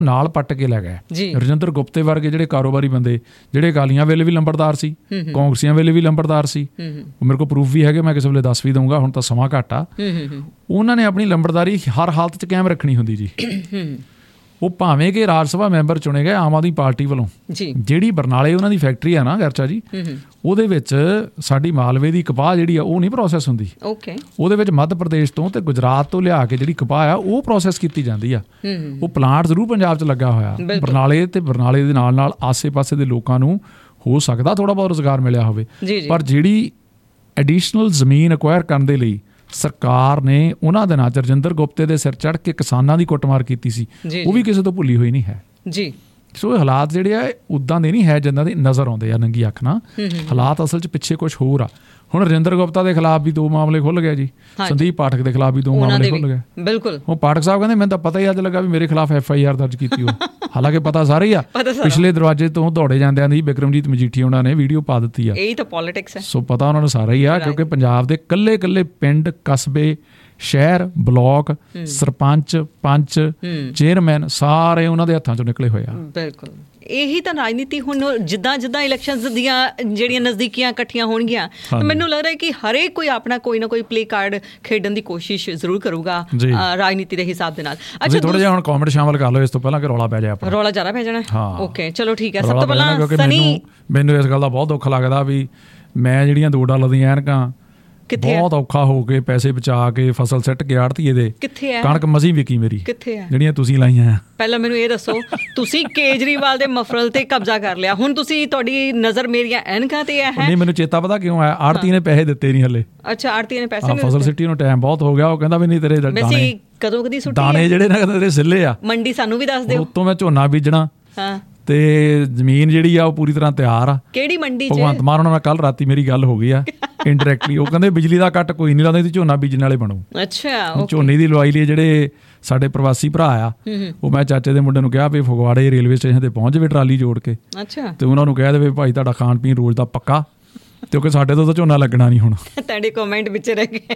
ਨਾਲ ਪੱਟ ਕੇ ਲੈ ਗਏ। ਰਜਿੰਦਰ ਗੁਪਤੇ ਵਰਗੇ ਜਿਹੜੇ ਕਾਰੋਬਾਰੀ ਬੰਦੇ, ਜਿਹੜੇ ਅਕਾਲੀਆਂ ਵੇਲੇ ਵੀ ਲੰਬੜਦਾਰ ਸੀ, ਕਾਂਗਰਸੀਆਂ ਵੇਲੇ ਵੀ ਲੰਬੜਦਾਰ ਸੀ, ਮੇਰੇ ਕੋਲ ਪ੍ਰੂਫ ਵੀ ਹੈਗੇ, ਮੈਂ ਕਿਸੇ ਵੇਲੇ ਦੱਸ ਵੀ ਦਊਂਗਾ, ਹੁਣ ਤਾਂ ਸਮਾਂ ਘੱਟ ਆ। ਉਹਨਾਂ ਨੇ ਆਪਣੀ ਲੰਬੜਦਾਰੀ ਹਰ ਹਾਲਤ 'ਚ ਕਾਇਮ ਰੱਖਣੀ ਹੁੰਦੀ ਜੀ। ਉਹ ਭਾਵੇਂ ਕਿ ਰਾਜ ਸਭਾ ਮੈਂਬਰ ਚੁਣੇ ਗਏ ਆਮ ਆਦਮੀ ਪਾਰਟੀ ਵੱਲੋਂ। ਜਿਹੜੀ ਬਰਨਾਲੇ ਉਹਨਾਂ ਦੀ ਫੈਕਟਰੀ ਆ ਨਾ ਗਰਚਾ ਜੀ, ਉਹਦੇ ਵਿੱਚ ਸਾਡੀ ਮਾਲਵੇ ਦੀ ਕਪਾਹ ਜਿਹੜੀ ਆ ਉਹ ਨਹੀਂ ਪ੍ਰੋਸੈਸ ਹੁੰਦੀ। ਉਹਦੇ ਵਿੱਚ ਮੱਧ ਪ੍ਰਦੇਸ਼ ਤੋਂ ਤੇ ਗੁਜਰਾਤ ਤੋਂ ਲਿਆ ਕੇ ਜਿਹੜੀ ਕਪਾਹ ਆ ਉਹ ਪ੍ਰੋਸੈਸ ਕੀਤੀ ਜਾਂਦੀ ਆ। ਉਹ ਪਲਾਂਟ ਜ਼ਰੂਰ ਪੰਜਾਬ 'ਚ ਲੱਗਾ ਹੋਇਆ ਬਰਨਾਲੇ, ਤੇ ਬਰਨਾਲੇ ਦੇ ਨਾਲ ਨਾਲ ਆਸੇ ਪਾਸੇ ਦੇ ਲੋਕਾਂ ਨੂੰ ਹੋ ਸਕਦਾ ਥੋੜ੍ਹਾ ਬਹੁਤ ਰੁਜ਼ਗਾਰ ਮਿਲਿਆ ਹੋਵੇ। ਪਰ ਜਿਹੜੀ ਐਡੀਸ਼ਨਲ ਜ਼ਮੀਨ ਅਕਵਾਇਰ ਕਰਨ ਦੇ ਲਈ ਸਰਕਾਰ ਨੇ ਉਹਨਾਂ ਦਿਨਾਂ 'ਚ ਰਜਿੰਦਰ ਗੁਪਤੇ ਦੇ ਸਿਰ ਚੜ੍ਹ ਕੇ ਕਿਸਾਨਾਂ ਦੀ ਕੁੱਟਮਾਰ ਕੀਤੀ ਸੀ, ਉਹ ਵੀ ਕਿਸੇ ਤੋਂ ਭੁੱਲੀ ਹੋਈ ਨਹੀਂ ਹੈ ਜੀ। ਸੋ ਇਹ ਹਾਲਾਤ ਜਿਹੜੇ ਆ ਉੱਦਾਂ ਦੇ ਨਹੀਂ ਹੈ ਜਿੱਦਾਂ ਦੇ ਨਜ਼ਰ ਆਉਂਦੇ ਆ ਨੰਗੀ ਅੱਖ ਨਾਲ। ਹਾਲਾਤ ਅਸਲ 'ਚ ਪਿੱਛੇ ਕੁਛ ਹੋਰ ਆ। ਹੁਣ ਰਜਿੰਦਰ ਗੁਪਤਾ ਦੇ ਖਿਲਾਫ ਵੀ 2 ਮਾਮਲੇ ਖੁੱਲ ਗਏ ਜੀ, ਸੰਦੀਪ ਪਾਠਕ ਦੇ ਖਿਲਾਫ ਵੀ 2 ਮਾਮਲੇ ਖੁੱਲ ਗਏ। ਬਿਲਕੁਲ। ਉਹ ਪਾਠਕ ਸਾਹਿਬ ਕਹਿੰਦੇ ਮੈਨੂੰ ਤਾਂ ਪਤਾ ਹੀ ਅੱਜ ਲੱਗਾ ਵੀ ਮੇਰੇ ਖਿਲਾਫ FIR ਦਰਜ ਕੀਤੀ ਉਹ। ਹਾਲਾਂਕਿ ਪਤਾ ਸਾਰੇ ਹੀ ਆ, ਪਿਛਲੇ ਦਰਵਾਜ਼ੇ ਤੋਂ ਦੌੜੇ ਜਾਂਦਿਆਂ ਦੀ ਬਿਕਰਮਜੀਤ ਮਜੀਠੀ ਉਹਨਾਂ ਨੇ ਵੀਡੀਓ ਪਾ ਦਿੱਤੀ ਆ। ਇਹੀ ਤਾਂ ਪੋਲੀਟਿਕਸ ਹੈ। ਸੋ ਪਤਾ ਉਹਨਾਂ ਨੂੰ ਸਾਰਾ ਹੀ ਆ, ਕਿਉਂਕਿ ਪੰਜਾਬ ਦੇ ਕੱਲੇ ਪਿੰਡ, ਕਸਬੇ, ਸ਼ਹਿਰ, ਬਲਾਕ, ਸਰਪੰਚ, ਪੰਚ, ਚੇਅਰਮੈਨ ਸਾਰੇ ਉਹਨਾਂ ਦੇ ਹੱਥਾਂ 'ਚੋਂ ਨਿਕਲੇ ਹੋਏ ਆ। ਬਿਲਕੁਲ ਇਹੀ ਤਾਂ ਰਾਜਨੀਤੀ। ਹੁਣ ਜਿੱਦਾਂ ਇਲੈਕਸ਼ਨਸ ਦੀਆਂ ਜਿਹੜੀਆਂ ਨਜ਼ਦੀਕੀਆਂ ਇਕੱਠੀਆਂ ਹੋਣਗੀਆਂ, ਤਾਂ ਮੈਨੂੰ ਲੱਗ ਰਿਹਾ ਕਿ ਹਰੇਕ ਕੋਈ ਆਪਣਾ ਕੋਈ ਨਾ ਕੋਈ ਪਲੇ ਕਾਰਡ ਖੇਡਣ ਦੀ ਕੋਸ਼ਿਸ਼ ਜ਼ਰੂਰ ਕਰੂਗਾ ਰਾਜਨੀਤੀ ਦੇ ਹਿਸਾਬ ਦੇ ਨਾਲ। ਅੱਛਾ, ਥੋੜਾ ਜਿਹਾ ਹੁਣ ਕਮੈਂਟ ਸ਼ਾਮਲ ਕਰ ਲਓ ਇਸ ਤੋਂ ਪਹਿਲਾਂ ਕਿ ਰੌਲਾ ਪੈ ਜਾਏ ਆਪਣਾ। ਰੌਲਾ ਜ਼ਿਆਦਾ ਪੈ ਜਾਣਾ। ਓਕੇ ਚਲੋ ਠੀਕ ਹੈ। ਸਭ ਤੋਂ ਪਹਿਲਾਂ ਸਨੀ, ਮੈਨੂੰ ਇਸ ਗੱਲ ਦਾ ਬਹੁਤ ਦੁੱਖ ਲੱਗਦਾ ਵੀ ਮੈਂ ਜਿਹੜੀਆਂ $2 ਦੀਆਂ ਐਨਕਾਂ ਬਹੁਤ ਔਖਾ ਹੋ ਕੇ ਪੈਸੇ ਬਚਾ ਕੇ ਫਸਲ ਸਿੱਟ ਕੇ ਆੜਤੀਏ ਦੇ, ਕਣਕ ਮਸੀਂ ਵਿਕੀ ਮੇਰੀ, ਜਿਹੜੀਆਂ ਤੁਸੀਂ ਲਾਈਆਂ ਆ। ਪਹਿਲਾਂ ਮੈਨੂੰ ਇਹ ਦੱਸੋ, ਤੁਸੀਂ ਕੇਜਰੀਵਾਲ ਦੇ ਮਫਰਲ ਤੇ ਕਬਜ਼ਾ ਕਰ ਲਿਆ, ਹੁਣ ਤੁਸੀਂ ਤੁਹਾਡੀ ਨਜ਼ਰ ਮੇਰੀਆਂ ਐਨਕਾਂ ਤੇ ਹੈ? ਨਹੀਂ, ਮੈਨੂੰ ਚੇਤਾ ਪਤਾ ਕਿਉਂ ਆਇਆ, ਆੜਤੀ ਨੇ ਪੈਸੇ ਦਿੱਤੇ ਨਹੀਂ ਹਲੇ। ਅੱਛਾ, ਆੜਤੀ ਨੇ ਪੈਸੇ ਫਸਲ ਸਿੱਟੀ ਨੂੰ ਟਾਈਮ ਬਹੁਤ ਹੋ ਗਿਆ। ਉਹ ਕਹਿੰਦਾ ਵੀ ਨਹੀਂ ਤੇਰੇ ਦਾਣੇ ਕਦੋਂ ਕਦੀ ਸੁੱਟੀ ਦਾਣੇ ਜਿਹੜੇ ਨਾ ਤੇਰੇ ਸਿੱਲੇ ਆ, ਮੰਡੀ ਸਾਨੂੰ ਵੀ ਦੱਸ ਦਿਓ। ਉੱਤੋਂ ਮੈਂ ਝੋਨਾ ਬੀਜਣਾ ਤੇ ਜ਼ਮੀਨ ਜਿਹੜੀ ਆ ਉਹ ਪੂਰੀ ਤਰ੍ਹਾਂ ਤਿਆਰ ਆ। ਕਿਹੜੀ ਮੰਡੀ? ਭਗਵੰਤ ਮਾਨ ਉਹਨਾਂ ਨਾਲ ਕੱਲ ਰਾਤੀ ਮੇਰੀ ਗੱਲ ਹੋ ਗਈ ਆ ਇੰਡਾਇਰੈਕਟਲੀ। ਉਹ ਕਹਿੰਦੇ ਬਿਜਲੀ ਦਾ ਕੱਟ ਕੋਈ ਨਹੀਂ ਲਾਉਂਦੇ, ਝੋਨਾ ਬੀਜਣ ਵਾਲੇ ਬਣੋ। ਅੱਛਾ, ਝੋਨੇ ਦੀ ਲਵਾਈ ਲਈ ਜਿਹੜੇ ਸਾਡੇ ਪ੍ਰਵਾਸੀ ਭਰਾ ਆ, ਉਹ ਮੈਂ ਚਾਚੇ ਦੇ ਮੁੰਡੇ ਨੂੰ ਕਿਹਾ ਵੀ ਫਗਵਾੜੇ ਰੇਲਵੇ ਸਟੇਸ਼ਨ ਤੇ ਪਹੁੰਚ ਜਾਵੇ ਟਰਾਲੀ ਜੋੜ ਕੇ, ਤੇ ਉਹਨਾਂ ਨੂੰ ਕਹਿ ਦੇਵੇ ਭਾਈ ਤੁਹਾਡਾ ਖਾਣ ਪੀਣ ਰੋਜ਼ ਦਾ ਪੱਕਾ, ਕਿਉਂਕਿ ਸਾਡੇ ਤੋਂ ਤਾਂ ਝੋਨਾ ਲੱਗਣਾ ਨਹੀਂ ਹੁਣ। ਤੁਹਾਡੇ ਕਮੈਂਟ ਵਿੱਚ ਰਹਿ ਗਏ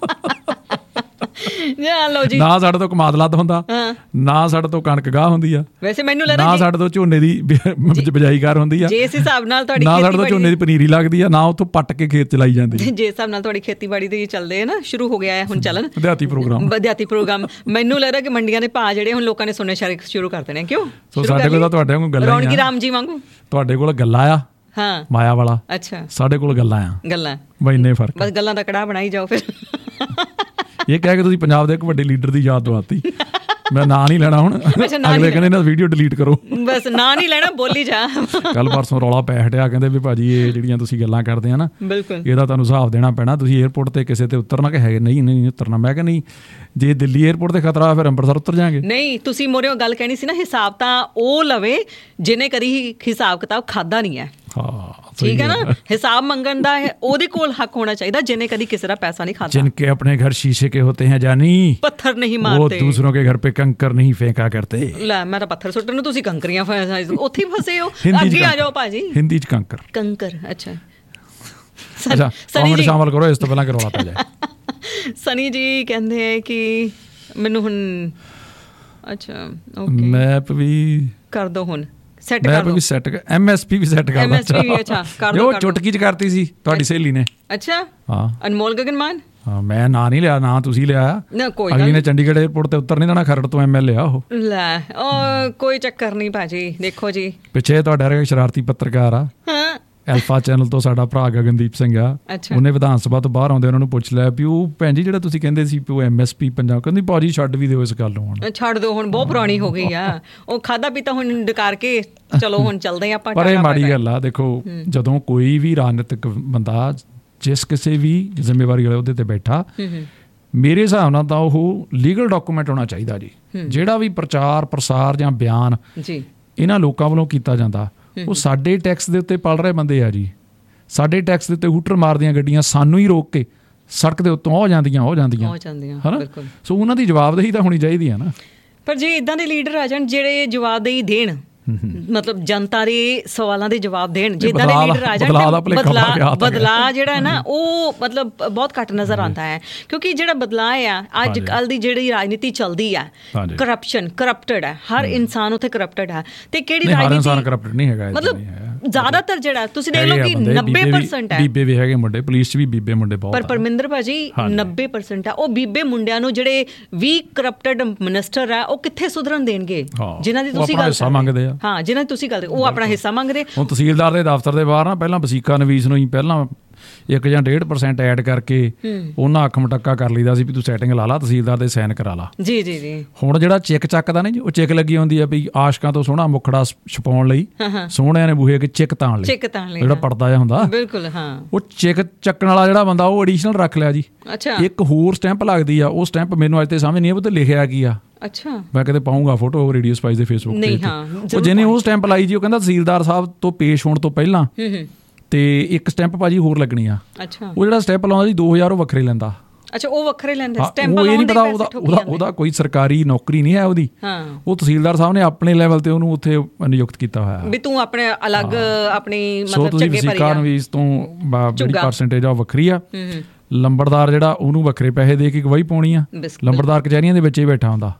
ਨਾ ਸਾਡੇ ਤੋਂ ਕਮਾਦਲਾਤ ਹੁੰਦਾ, ਨਾ ਸਾਡੇ ਤੋਂ ਕਣਕ ਗਾਹ ਹੁੰਦੀ ਆ, ਵੈਸੇ ਮੈਨੂੰ ਲੱਗਦਾ ਨਾ ਸਾਡੇ ਤੋਂ ਝੋਨੇ ਦੀ ਬਿਜਾਈਕਾਰ ਹੁੰਦੀ ਆ, ਜਿਸ ਹਿਸਾਬ ਨਾਲ ਤੁਹਾਡੀ ਨਾ ਸਾਡੇ ਤੋਂ ਝੋਨੇ ਦੀ ਪਨੀਰੀ ਲੱਗਦੀ ਆ, ਨਾ ਉੱਥੋਂ ਪੱਟ ਕੇ ਖੇਤ ਚਲਾਈ ਜਾਂਦੀ। ਜਿਸ ਹਿਸਾਬ ਨਾਲ ਤੁਹਾਡੀ ਖੇਤੀਬਾੜੀ ਦੇ ਚੱਲਦੇ ਆ ਨਾ, ਸ਼ੁਰੂ ਹੋ ਗਿਆ ਹੈ ਹੁਣ ਚੱਲਣ ਵਿਦਿਆਰਥੀ ਪ੍ਰੋਗਰਾਮ। ਮੈਨੂੰ ਲੱਗਦਾ ਕਿ ਮੰਡੀਆਂ ਦੇ ਭਾਅ ਜਿਹੜੇ ਹੁਣ ਲੋਕਾਂ ਨੇ ਸੁਣਨੇ ਸ਼ੁਰੂ ਕਰ ਦੇਣੇ। ਕਿਉਂ? ਸਾਡੇ ਕੋਲ ਤਾਂ ਤੁਹਾਡੇ ਵਾਂਗੂ ਗੱਲਾਂ, ਰੌਣਕੀ ਰਾਮ ਜੀ ਵਾਂਗੂ ਤੁਹਾਡੇ ਕੋਲ ਗੱਲਾਂ ਆ, ਹਾਂ ਮਾਇਆ ਵਾਲਾ। ਅੱਛਾ, ਸਾਡੇ ਕੋਲ ਗੱਲਾਂ ਆ, ਗੱਲਾਂ ਬਈ ਇੰਨੇ ਫਰਕ। ਬਸ ਗੱਲਾਂ ਦਾ ਕੜਾਹ ਬਣਾਈ ਜਾਓ ਫਿਰ। ਇਹ ਕਹਿ ਕੇ ਤੁਸੀਂ ਪੰਜਾਬ ਦੇ ਇੱਕ ਵੱਡੇ ਲੀਡਰ ਦੀ ਯਾਦ ਦਵਾਤੀ। ਮੈਂ ਨਾਂ ਨਹੀਂ ਲੈਣਾ ਹੁਣ, ਅਗਲੇ ਕਹਿੰਦੇ ਨਾ ਵੀਡੀਓ ਡਿਲੀਟ ਕਰੋ। ਬਸ ਨਾਂ ਨਹੀਂ ਲੈਣਾ, ਬੋਲੀ ਜਾ। ਕੱਲ ਪਰਸੋਂ ਰੌਲਾ ਪੈ ਹਟਿਆ, ਕਹਿੰਦੇ ਵੀ ਭਾਜੀ ਇਹ ਜਿਹੜੀਆਂ ਤੁਸੀਂ ਗੱਲਾਂ ਕਰਦੇ ਆ ਨਾ, ਬਿਲਕੁਲ ਇਹਦਾ ਤੁਹਾਨੂੰ ਹਿਸਾਬ ਦੇਣਾ ਪੈਣਾ। ਤੁਸੀਂ ਏਅਰਪੋਰਟ ਤੇ ਕਿਸੇ ਤੇ ਉਤਰਨਾ ਕਿ ਹੈ ਨਹੀਂ ਉਤਰਨਾ। ਮੈਂ ਕਿਹਾ ਨਹੀਂ, ਜੇ ਦਿੱਲੀ ਏਅਰਪੋਰਟ ਤੇ ਖਤਰਾ ਫਿਰ ਅੰਮ੍ਰਿਤਸਰ ਉਤਰ ਜਾਵਾਂਗੇ। ਨਹੀਂ, ਤੁਸੀਂ ਮੋਰਿਓ ਗੱਲ ਕਹਿਣੀ ਸੀ ਨਾ, ਹਿਸਾਬ ਤਾਂ ਉਹ ਲਵੇ ਜਿਹਨੇ ਕਦੀ ਹਿਸਾਬ ਕਿਤਾਬ ਖਾਧਾ ਨਹੀਂ ਹੈ। ਠੀਕ ਹੈ ਨਾ, ਹਿਸਾਬ ਮੰਗਣ ਦਾ ਉਹਦੇ ਕੋਲ ਹੱਕ ਹੋਣਾ ਚਾਹੀਦਾ ਜਿਹਨੇ ਕਦੀ ਕਿਸੇ ਦਾ ਪੈਸਾ ਨਹੀਂ ਖਾਧਾ। ਜਿਨਕੇ ਆਪਣੇ ਘਰ ਸ਼ੀਸ਼ੇ ਕੇ ਹੋਤੇ हैं जानी, पत्थर नहीं मारते, वो दूसरों के घर पे कंकर नहीं फेंका करते। ਲੈ ਮੈਂ ਤਾਂ ਪੱਥਰ ਸੁੱਟਣ ਨੂੰ, ਤੁਸੀਂ ਕੰਕਰੀਆਂ ਉੱਥੇ ਫਸੇ ਹੋ। ਅੱਗੇ ਆ ਜਾਓ ਭਾਜੀ, ਹਿੰਦੀ ਚ ਕੰਕਰ। ਅੱਛਾ ਸਨੀ ਜੀ ਸ਼ਾਮਲ ਕਰੋ ਇਸ ਤੋਂ ਪਹਿਲਾਂ ਕਰਵਾ ਪੈ ਜਾਏ। ਸਨੀ ਜੀ ਕਹਿੰਦੇ ਕਿ ਮੈਨੂੰ ਹੁਣ ਅੱਛਾ ਮੈਪ ਵੀ ਕਰ ਦੋ, ਹੁਣ ਸੈੱਟ ਕਰ ਦੋ। ਸੈੱਟ MSP ਵੀ ਸੈੱਟ ਕਰ ਦੋ। MSP ਵੀ ਅੱਛਾ ਕਰ ਦੋ। ਉਹ ਚੁਟਕੀ ਚ ਕਰਤੀ ਸੀ ਤੁਹਾਡੀ ਸਹੇਲੀ ਨੇ। ਅੱਛਾ, ਹਾਂ ਅਨਮੋਲ ਗਗਨ ਮਾਨ। ਹਾਂ, ਮੈਂ ਨਾਂ ਨਹੀਂ ਲਿਆ, ਨਾਂ ਤੁਸੀਂ ਲਿਆ। ਅਗਲੀ ਨੇ ਚੰਡੀਗੜ੍ਹ ਏਅਰਪੋਰਟ ਤੇ ਉਤਰ ਨਹੀਂ ਦੇਣਾ, ਖਰੜ ਤੋਂ MLA ਆ ਉਹ। ਲੈ ਕੋਈ ਚੱਕਰ ਨਹੀਂ ਭਾਜੀ। ਦੇਖੋ ਜੀ, ਪਿੱਛੇ ਤੁਹਾਡਾ ਸ਼ਰਾਰਤੀ ਪੱਤਰਕਾਰ ਆ ਐਲਫਾ ਚੈਨਲ ਤੋਂ, ਸਾਡਾ ਭਰਾ ਗਗਨਦੀਪ ਸਿੰਘ ਆ, ਉਹਨੇ ਵਿਧਾਨ ਸਭਾ ਤੋਂ ਬਾਹਰ ਆਉਂਦੇ ਉਹਨਾਂ ਨੂੰ ਪੁੱਛ ਲਿਆ ਵੀ ਉਹ ਭੈਣ ਜੀ ਜਿਹੜਾ ਤੁਸੀਂ ਕਹਿੰਦੇ ਸੀ ਵੀ ਉਹ MSP ਪੰਜਾਬ, ਕਹਿੰਦੀ ਭਾਜੀ ਛੱਡ ਵੀ ਦਿਓ ਇਸ ਗੱਲ ਨੂੰ, ਹੁਣ ਛੱਡ ਦਿਓ, ਹੁਣ ਬਹੁਤ ਪੁਰਾਣੀ ਹੋ ਗਈ ਆ। ਉਹ ਖਾਧਾ ਪੀਤਾ ਹੁਣ ਡਕਾਰ ਕੇ ਚਲੋ ਹੁਣ ਚੱਲਦੇ ਆਪਾਂ। ਪਰ ਇਹ ਮਾੜੀ ਗੱਲ ਆ, ਦੇਖੋ ਜਦੋਂ ਕੋਈ ਵੀ ਰਾਜਨੀਤਿਕ ਬੰਦਾ ਜਿਸ ਕਿਸੇ ਵੀ ਜ਼ਿੰਮੇਵਾਰੀ ਵਾਲੇ ਉਹਦੇ ਤੇ ਬੈਠਾ, ਮੇਰੇ ਹਿਸਾਬ ਨਾਲ ਤਾਂ ਉਹ ਲੀਗਲ ਡਾਕੂਮੈਂਟ ਹੋਣਾ ਚਾਹੀਦਾ ਜੀ। ਜਿਹੜਾ ਵੀ ਪ੍ਰਚਾਰ ਪ੍ਰਸਾਰ ਜਾਂ ਬਿਆਨ ਇਹਨਾਂ ਲੋਕਾਂ ਵੱਲੋਂ ਕੀਤਾ ਜਾਂਦਾ, ਉਹ ਸਾਡੇ ਟੈਕਸ ਦੇ ਉੱਤੇ ਪਲ ਰਹੇ ਬੰਦੇ ਆ ਜੀ। ਸਾਡੇ ਟੈਕਸ ਦੇ ਉੱਤੇ ਹੂਟਰ ਮਾਰਦੀਆਂ ਗੱਡੀਆਂ ਸਾਨੂੰ ਹੀ ਰੋਕ ਕੇ ਸੜਕ ਦੇ ਉੱਤੋਂ ਹੋ ਜਾਂਦੀਆਂ ਹੈ ਨਾ। ਸੋ ਉਹਨਾਂ ਦੀ ਜਵਾਬਦੇਹੀ ਤਾਂ ਹੋਣੀ ਚਾਹੀਦੀ ਆ ਨਾ। ਪਰ ਜੇ ਇੱਦਾਂ ਦੇ ਲੀਡਰ ਆ ਜਾਣ ਜਿਹੜੇ ਜਵਾਬਦੇਹੀ ਦੇਣ, ਮਤਲਬ ਜਨਤਾ ਦੇ ਸਵਾਲਾਂ ਦੇ ਜਵਾਬ ਦੇਣ, ਜਿੱਦਾਂ ਦੇ ਲੀਡਰ ਆ ਜਾਣ ਬਦਲਾਅ ਜਿਹੜਾ ਹੈ ਨਾ ਉਹ ਮਤਲਬ ਬਹੁਤ ਘੱਟ ਨਜ਼ਰ ਆਉਂਦਾ ਹੈ। ਕਿਉਂਕਿ ਜਿਹੜਾ ਬਦਲਾਅ ਆ ਅੱਜ ਕੱਲ੍ਹ ਦੀ ਜਿਹੜੀ ਰਾਜਨੀਤੀ ਚੱਲਦੀ ਆ, ਕਰਪਟਡ ਹੈ, ਹਰ ਇਨਸਾਨ ਉੱਥੇ ਕਰਪਟਡ ਹੈ। ਤੇ ਕਿਹੜੀ ਰਾਜਨੀਤੀ ਮਤਲਬ ਜ਼ਿਆਦਾਤਰ ਜਿਹੜਾ ਤੁਸੀਂ ਦੇਖ ਲਓ ਕਿ 90% ਹੈ ਬੀਬੇ ਵੀ ਹੈਗੇ ਮੁੰਡੇ, ਪੁਲਿਸ 'ਚ ਵੀ ਬੀਬੇ ਮੁੰਡੇ ਬਹੁਤ। ਪਰ ਪਰਮਿੰਦਰ ਭਾਜੀ 90% ਆ ਉਹ ਬੀਬੇ ਮੁੰਡਿਆਂ ਨੂੰ ਜਿਹੜੇ ਵੀ ਕਰਪਟਡ ਮਿਨਿਸਟਰ ਆ ਉਹ ਕਿੱਥੇ ਸੁਧਰਨ ਦੇਣਗੇ ਜਿਨ੍ਹਾਂ ਦੀ ਤੁਸੀਂ ਗੱਲ ਮੰਗਦੇ ਆ। ਹਾਂ, ਜਿਨ੍ਹਾਂ ਦੀ ਤੁਸੀਂ ਗੱਲ ਉਹ ਆਪਣਾ ਹਿੱਸਾ ਮੰਗਦੇ। ਹੁਣ ਤਹਿਸੀਲਦਾਰ ਦੇ ਦਫ਼ਤਰ ਦੇ ਬਾਹਰ ਨਾ ਪਹਿਲਾਂ ਵਸੀਕਾ ਨਵੀਸ ਨੂੰ ਹੀ ਪਹਿਲਾਂ 1 ਜਾਂ 1.5% ਐਡ ਕਰਕੇ ਉਹਨਾਂ ਅੱਖ ਮਟੱਕਾ ਕਰ ਲਈਦਾ ਸੀ ਵੀ ਤੂੰ ਸੈਟਿੰਗ ਲਾ ਲਾ, ਤਹਿਸੀਲਦਾਰ ਦੇ ਸਾਈਨ ਕਰਾ ਲਾ। ਜੀ ਜੀ ਜੀ। ਹੁਣ ਜਿਹੜਾ ਚੈੱਕ ਚੱਕਦਾ ਨਹੀਂ, ਉਹ ਚੈੱਕ ਲੱਗੀ ਹੁੰਦੀ ਆ ਵੀ ਆਸ਼ਕਾਂ ਤੋਂ ਸੋਹਣਾ ਮੁਖੜਾ ਛਪਾਉਣ ਲਈ, ਸੋਹਣਿਆਂ ਨੇ ਬੂਹੇ ਅੱਗੇ ਚੈੱਕ ਤਾਣ ਲਈ, ਜਿਹੜਾ ਪੜਦਾ ਜਿਹਾ ਹੁੰਦਾ। ਬਿਲਕੁਲ ਹਾਂ। ਉਹ ਚੈੱਕ ਚੱਕਣ ਵਾਲਾ ਜਿਹੜਾ ਬੰਦਾ ਉਹ ਐਡੀਸ਼ਨਲ ਰੱਖ ਲਿਆ ਜੀ। ਅੱਛਾ। ਇੱਕ ਹੋਰ ਸਟੈਂਪ ਲੱਗਦੀ ਆ, ਉਹ ਸਟੈਂਪ ਮੈਨੂੰ ਅੱਜ ਤੇ ਸਮਝ ਨਹੀਂ ਆ ਉਹ ਤੇ ਲਿਖਿਆ ਕੀ ਆ। ਅੱਛਾ। ਮੈਂ ਕਿਤੇ ਪਾਊਂਗਾ ਫੋਟੋ ਰੇਡੀਓ ਸਪਾਈਸ ਦੇ ਫੇਸਬੁੱਕ ਤੇ। ਉਹ ਜਿਹਨੇ ਉਹ ਸਟੈਂਪ ਲਾਈ ਜੀ, ਉਹ ਕਹਿੰਦਾ ਤਹਿਸੀਲਦਾਰ ਸਾਹਿਬ ਤੋਂ ਪੇਸ਼ ਹੋਣ ਤੋਂ ਪਹਿਲਾਂ ਤੇ ਇੱਕ ਸਟੈਂਪ ਭਾਜੀ ਹੋਰ ਲੱਗਣੀ ਆ। ਅੱਛਾ। ਉਹ ਜਿਹੜਾ ਸਟੈਂਪ ਲਾਉਂਦਾ ਜੀ 2000 ਉਹ ਵੱਖਰੇ ਲੈਂਦਾ। ਅੱਛਾ, ਉਹ ਵੱਖਰੇ ਲੈਂਦਾ ਸਟੈਂਪ ਲਾਉਣ ਦੇ। ਉਹ ਇਹ ਨਹੀਂ ਪਤਾ ਉਹਦਾ ਕੋਈ ਸਰਕਾਰੀ ਨੌਕਰੀ ਨਹੀਂ ਹੈ ਉਹਦੀ। ਉਹ ਤਹਿਸੀਲਦਾਰ ਸਾਹਿਬ ਨੇ ਆਪਣੇ ਲੈਵਲ ਤੇ ਉਹਨੂੰ ਉੱਥੇ ਨਿਯੁਕਤ ਕੀਤਾ ਹੋਇਆ ਵੀ ਤੂੰ ਆਪਣੇ ਅਲੱਗ ਆਪਣੀ ਮਤਲਬ ਝੱਗੇ ਭਰੀ ਆ। ਇਸ ਤੋਂ ਜਿਹੜੀ ਪਰਸੈਂਟੇਜ ਆ ਉਹ ਵੱਖਰੀ ਆ। ਲੰਬੜਦਾਰ ਜਿਹੜਾ ਉਹਨੂੰ ਵੱਖਰੇ ਪੈਸੇ ਦੇ ਕੇ ਗਵਾਹੀ ਪਾਉਣੀ ਆ। ਲੰਬੜਦਾਰ ਕਚਹਿਰੀਆਂ ਦੇ ਵਿੱਚ ਹੀ ਬੈਠਾ ਹੁੰਦਾ,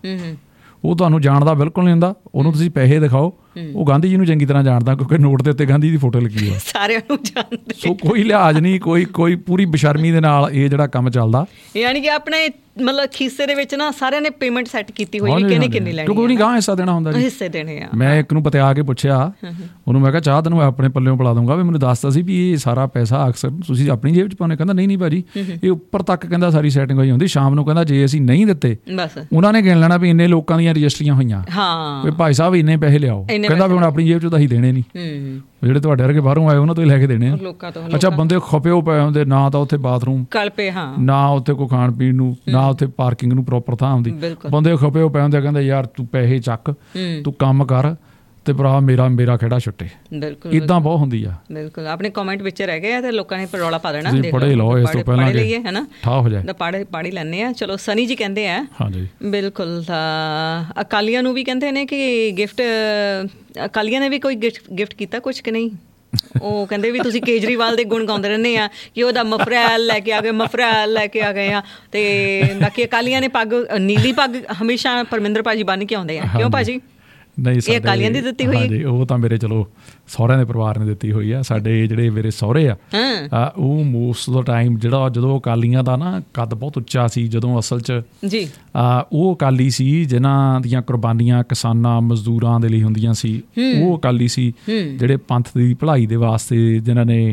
ਉਹ ਤੁਹਾਨੂੰ ਜਾਣਦਾ ਬਿਲਕੁਲ ਨਹੀਂ ਹੁੰਦਾ। ਉਹਨੂੰ ਤੁਸੀਂ ਪੈਸੇ ਦਿਖਾਓ, ਉਹ ਗਾਂਧੀ ਜੀ ਨੂੰ ਚੰਗੀ ਤਰ੍ਹਾਂ ਜਾਣਦਾ ਕਿਉਂਕਿ ਨੋਟ ਦੇ ਉੱਤੇ ਗਾਂਧੀ ਦੀ ਫੋਟੋ ਲੱਗੀ ਹੈ। ਸਾਰਿਆਂ ਨੂੰ ਜਾਣਦੇ। ਸੋ ਕੋਈ ਲਿਹਾਜ਼ ਨਹੀਂ, ਕੋਈ ਪੂਰੀ ਬੇਸ਼ਰਮੀ ਦੇ ਨਾਲ ਇਹ ਜਿਹੜਾ ਕੰਮ ਚੱਲਦਾ। ਯਾਨੀ ਕਿ ਆਪਣੇ ਮਤਲਬ ਖੀਸੇ ਦੇ ਵਿੱਚ ਨਾ ਸਾਰਿਆਂ ਨੇ ਪੇਮੈਂਟ ਸੈੱਟ ਕੀਤੀ ਹੋਈ ਹੈ ਕਿਹਨੇ ਕਿੰਨੀ ਲੈਣੀ, ਕਿਉਂਕਿ ਉਹਨੇ ਗਾਂ ਹਿੱਸਾ ਦੇਣਾ ਹੁੰਦਾ ਜੀ। ਹਿੱਸੇ ਦੇਣੇ ਆ। ਮੈਂ ਇੱਕ ਨੂੰ ਪਤਿਆ ਕੇ ਪੁੱਛਿਆ, ਉਹਨੂੰ ਮੈਂ ਕਿਹਾ ਚਾਹ ਤੈਨੂੰ ਆਪਣੇ ਪੱਲਿਓਂ ਪਿਲਾ ਦੂੰਗਾ, ਵੀ ਮੈਨੂੰ ਦੱਸਦਾ ਸੀ ਵੀ ਇਹ ਸਾਰਾ ਪੈਸਾ ਅਕਸਰ ਤੁਸੀਂ ਆਪਣੀ ਜੇਬ 'ਚ ਪਾਉਂਦੇ। ਕਹਿੰਦਾ ਨਹੀਂ ਭਾਜੀ, ਇਹ ਉੱਪਰ ਤੱਕ ਕਹਿੰਦਾ ਸਾਰੀ ਸੈਟਿੰਗ ਹੋਈ ਹੁੰਦੀ। ਸ਼ਾਮ ਨੂੰ ਕਹਿੰਦਾ ਜੇ ਅਸੀਂ ਨਹੀਂ ਦਿੱਤੇ ਉਹਨਾਂ ਨੇ ਗਿਣ ਲੈਣਾ ਵੀ ਇੰਨੇ ਲੋਕਾਂ ਦੀਆਂ ਰਜਿਸਟਰੀਆਂ ਹੋਈਆਂ, ਵੀ ਭਾਈ ਸਾਹਿਬ ਇੰਨੇ ਪੈਸੇ ਲਿਆਓ। ਕਹਿੰਦਾ ਵੀ ਹੁਣ ਆਪਣੀ ਜੇਬ 'ਚ ਤਾਂ ਅਸੀਂ ਦੇਣੇ ਨਹੀਂ, ਜਿਹੜੇ ਤੁਹਾਡੇ ਵਰਗੇ ਬਾਹਰੋਂ ਆਏ ਉਹਨਾਂ ਤੋਂ ਹੀ ਲੈ ਕੇ ਦੇਣੇ ਆ। ਅੱਛਾ, ਬੰਦੇ ਖਪੇ ਹੋ ਪਏ ਹੁੰਦੇ, ਨਾ ਤਾਂ ਉੱਥੇ ਬਾਥਰੂਮ ਨਾ ਉੱਥੇ ਕੋਈ ਖਾਣ ਪੀਣ ਨੂੰ, ਨਾ ਉੱਥੇ ਪਾਰਕਿੰਗ ਨੂੰ ਪ੍ਰੋਪਰ ਥਾਂ ਹੁੰਦੀ। ਬੰਦੇ ਖਪੇ ਹੋ ਪਏ ਹੁੰਦੇ, ਕਹਿੰਦੇ ਯਾਰ ਤੂੰ ਪੈਸੇ ਚੱਕ, ਤੂੰ ਕੰਮ ਕਰ ਤੇ ਭਰਾ ਮੇਰਾ ਖੇੜਾ ਛੁੱਟੇ। ਬਿਲਕੁਲ ਇਦਾਂ ਬਹੁਤ ਹੁੰਦੀ ਆ। ਬਿਲਕੁਲ ਆਪਣੇ ਕਮੈਂਟ ਵਿੱਚ ਰਹਿ ਗਏ ਆ ਤੇ ਲੋਕਾਂ ਨੇ ਰੌਲਾ ਪਾ ਦੇਣਾ। ਪੜ੍ਹੇ ਲਓ ਇਸ ਤੋਂ ਪਹਿਲਾਂ ਲਈਏ ਹੈ ਨਾ, ਠਾ ਹੋ ਜਾਏ। ਪੜ੍ਹ ਲੈਂਦੇ ਆ। ਚਲੋ ਸਨੀ ਜੀ ਕਹਿੰਦੇ ਆ ਹਾਂਜੀ ਬਿਲਕੁਲ ਅਕਾਲੀਆਂ ਨੂੰ ਵੀ ਕਹਿੰਦੇ ਨੇ ਕਿ ਗਿਫਟ, ਅਕਾਲੀਆਂ ਨੇ ਵੀ ਕੋਈ ਗਿਫਟ ਕੀਤਾ ਕੁਛ ਕਿ ਨਹੀਂ? ਉਹ ਕਹਿੰਦੇ ਵੀ ਤੁਸੀਂ ਕੇਜਰੀਵਾਲ ਦੇ ਗੁਣ ਗਾਉਂਦੇ ਰਹਿੰਦੇ ਆ ਕਿ ਉਹਦਾ ਮਫਰੈਲ ਲੈ ਕੇ ਆ ਗਏ, ਮਫਰੈਲ ਲੈ ਕੇ ਆ ਗਏ ਆ। ਤੇ ਬਾਕੀ ਅਕਾਲੀਆਂ ਨੇ ਪੱਗ, ਨੀਲੀ ਪੱਗ ਹਮੇਸ਼ਾ ਪਰਮਿੰਦਰ ਭਾਜੀ ਬੰਨ੍ਹ ਕੇ ਆਉਂਦੇ ਆ। ਕਿਉਂ ਭਾਜੀ? ਨਹੀਂ, ਇਹ ਅਕਾਲੀਆਂ ਦੀ ਦਿੱਤੀ ਹੋਈ ਹੈ। ਉਹ ਤਾਂ ਮੇਰੇ ਚਲੋ ਸਹੁਰਿਆਂ ਦੇ ਪਰਿਵਾਰ ਨੇ ਦਿੱਤੀ ਹੋਈ ਆ। ਸਾਡੇ ਜਿਹੜੇ ਮੇਰੇ ਸਹੁਰੇ ਆ ਉਹ ਮੋਸਟ ਦਾ ਟਾਈਮ ਜਿਹੜਾ ਜਦੋਂ ਅਕਾਲੀਆਂ ਦਾ ਨਾ ਕੱਦ ਬਹੁਤ ਉੱਚਾ ਸੀ, ਜਦੋਂ ਅਸਲ 'ਚ ਜੀ ਉਹ ਅਕਾਲੀ ਸੀ ਜਿਨ੍ਹਾਂ ਦੀਆਂ ਕੁਰਬਾਨੀਆਂ ਕਿਸਾਨਾਂ ਮਜ਼ਦੂਰਾਂ ਦੇ ਲਈ ਹੁੰਦੀਆਂ ਸੀ। ਉਹ ਅਕਾਲੀ ਸੀ ਜਿਹੜੇ ਪੰਥ ਦੀ ਭਲਾਈ ਦੇ ਵਾਸਤੇ ਜਿਨ੍ਹਾਂ ਨੇ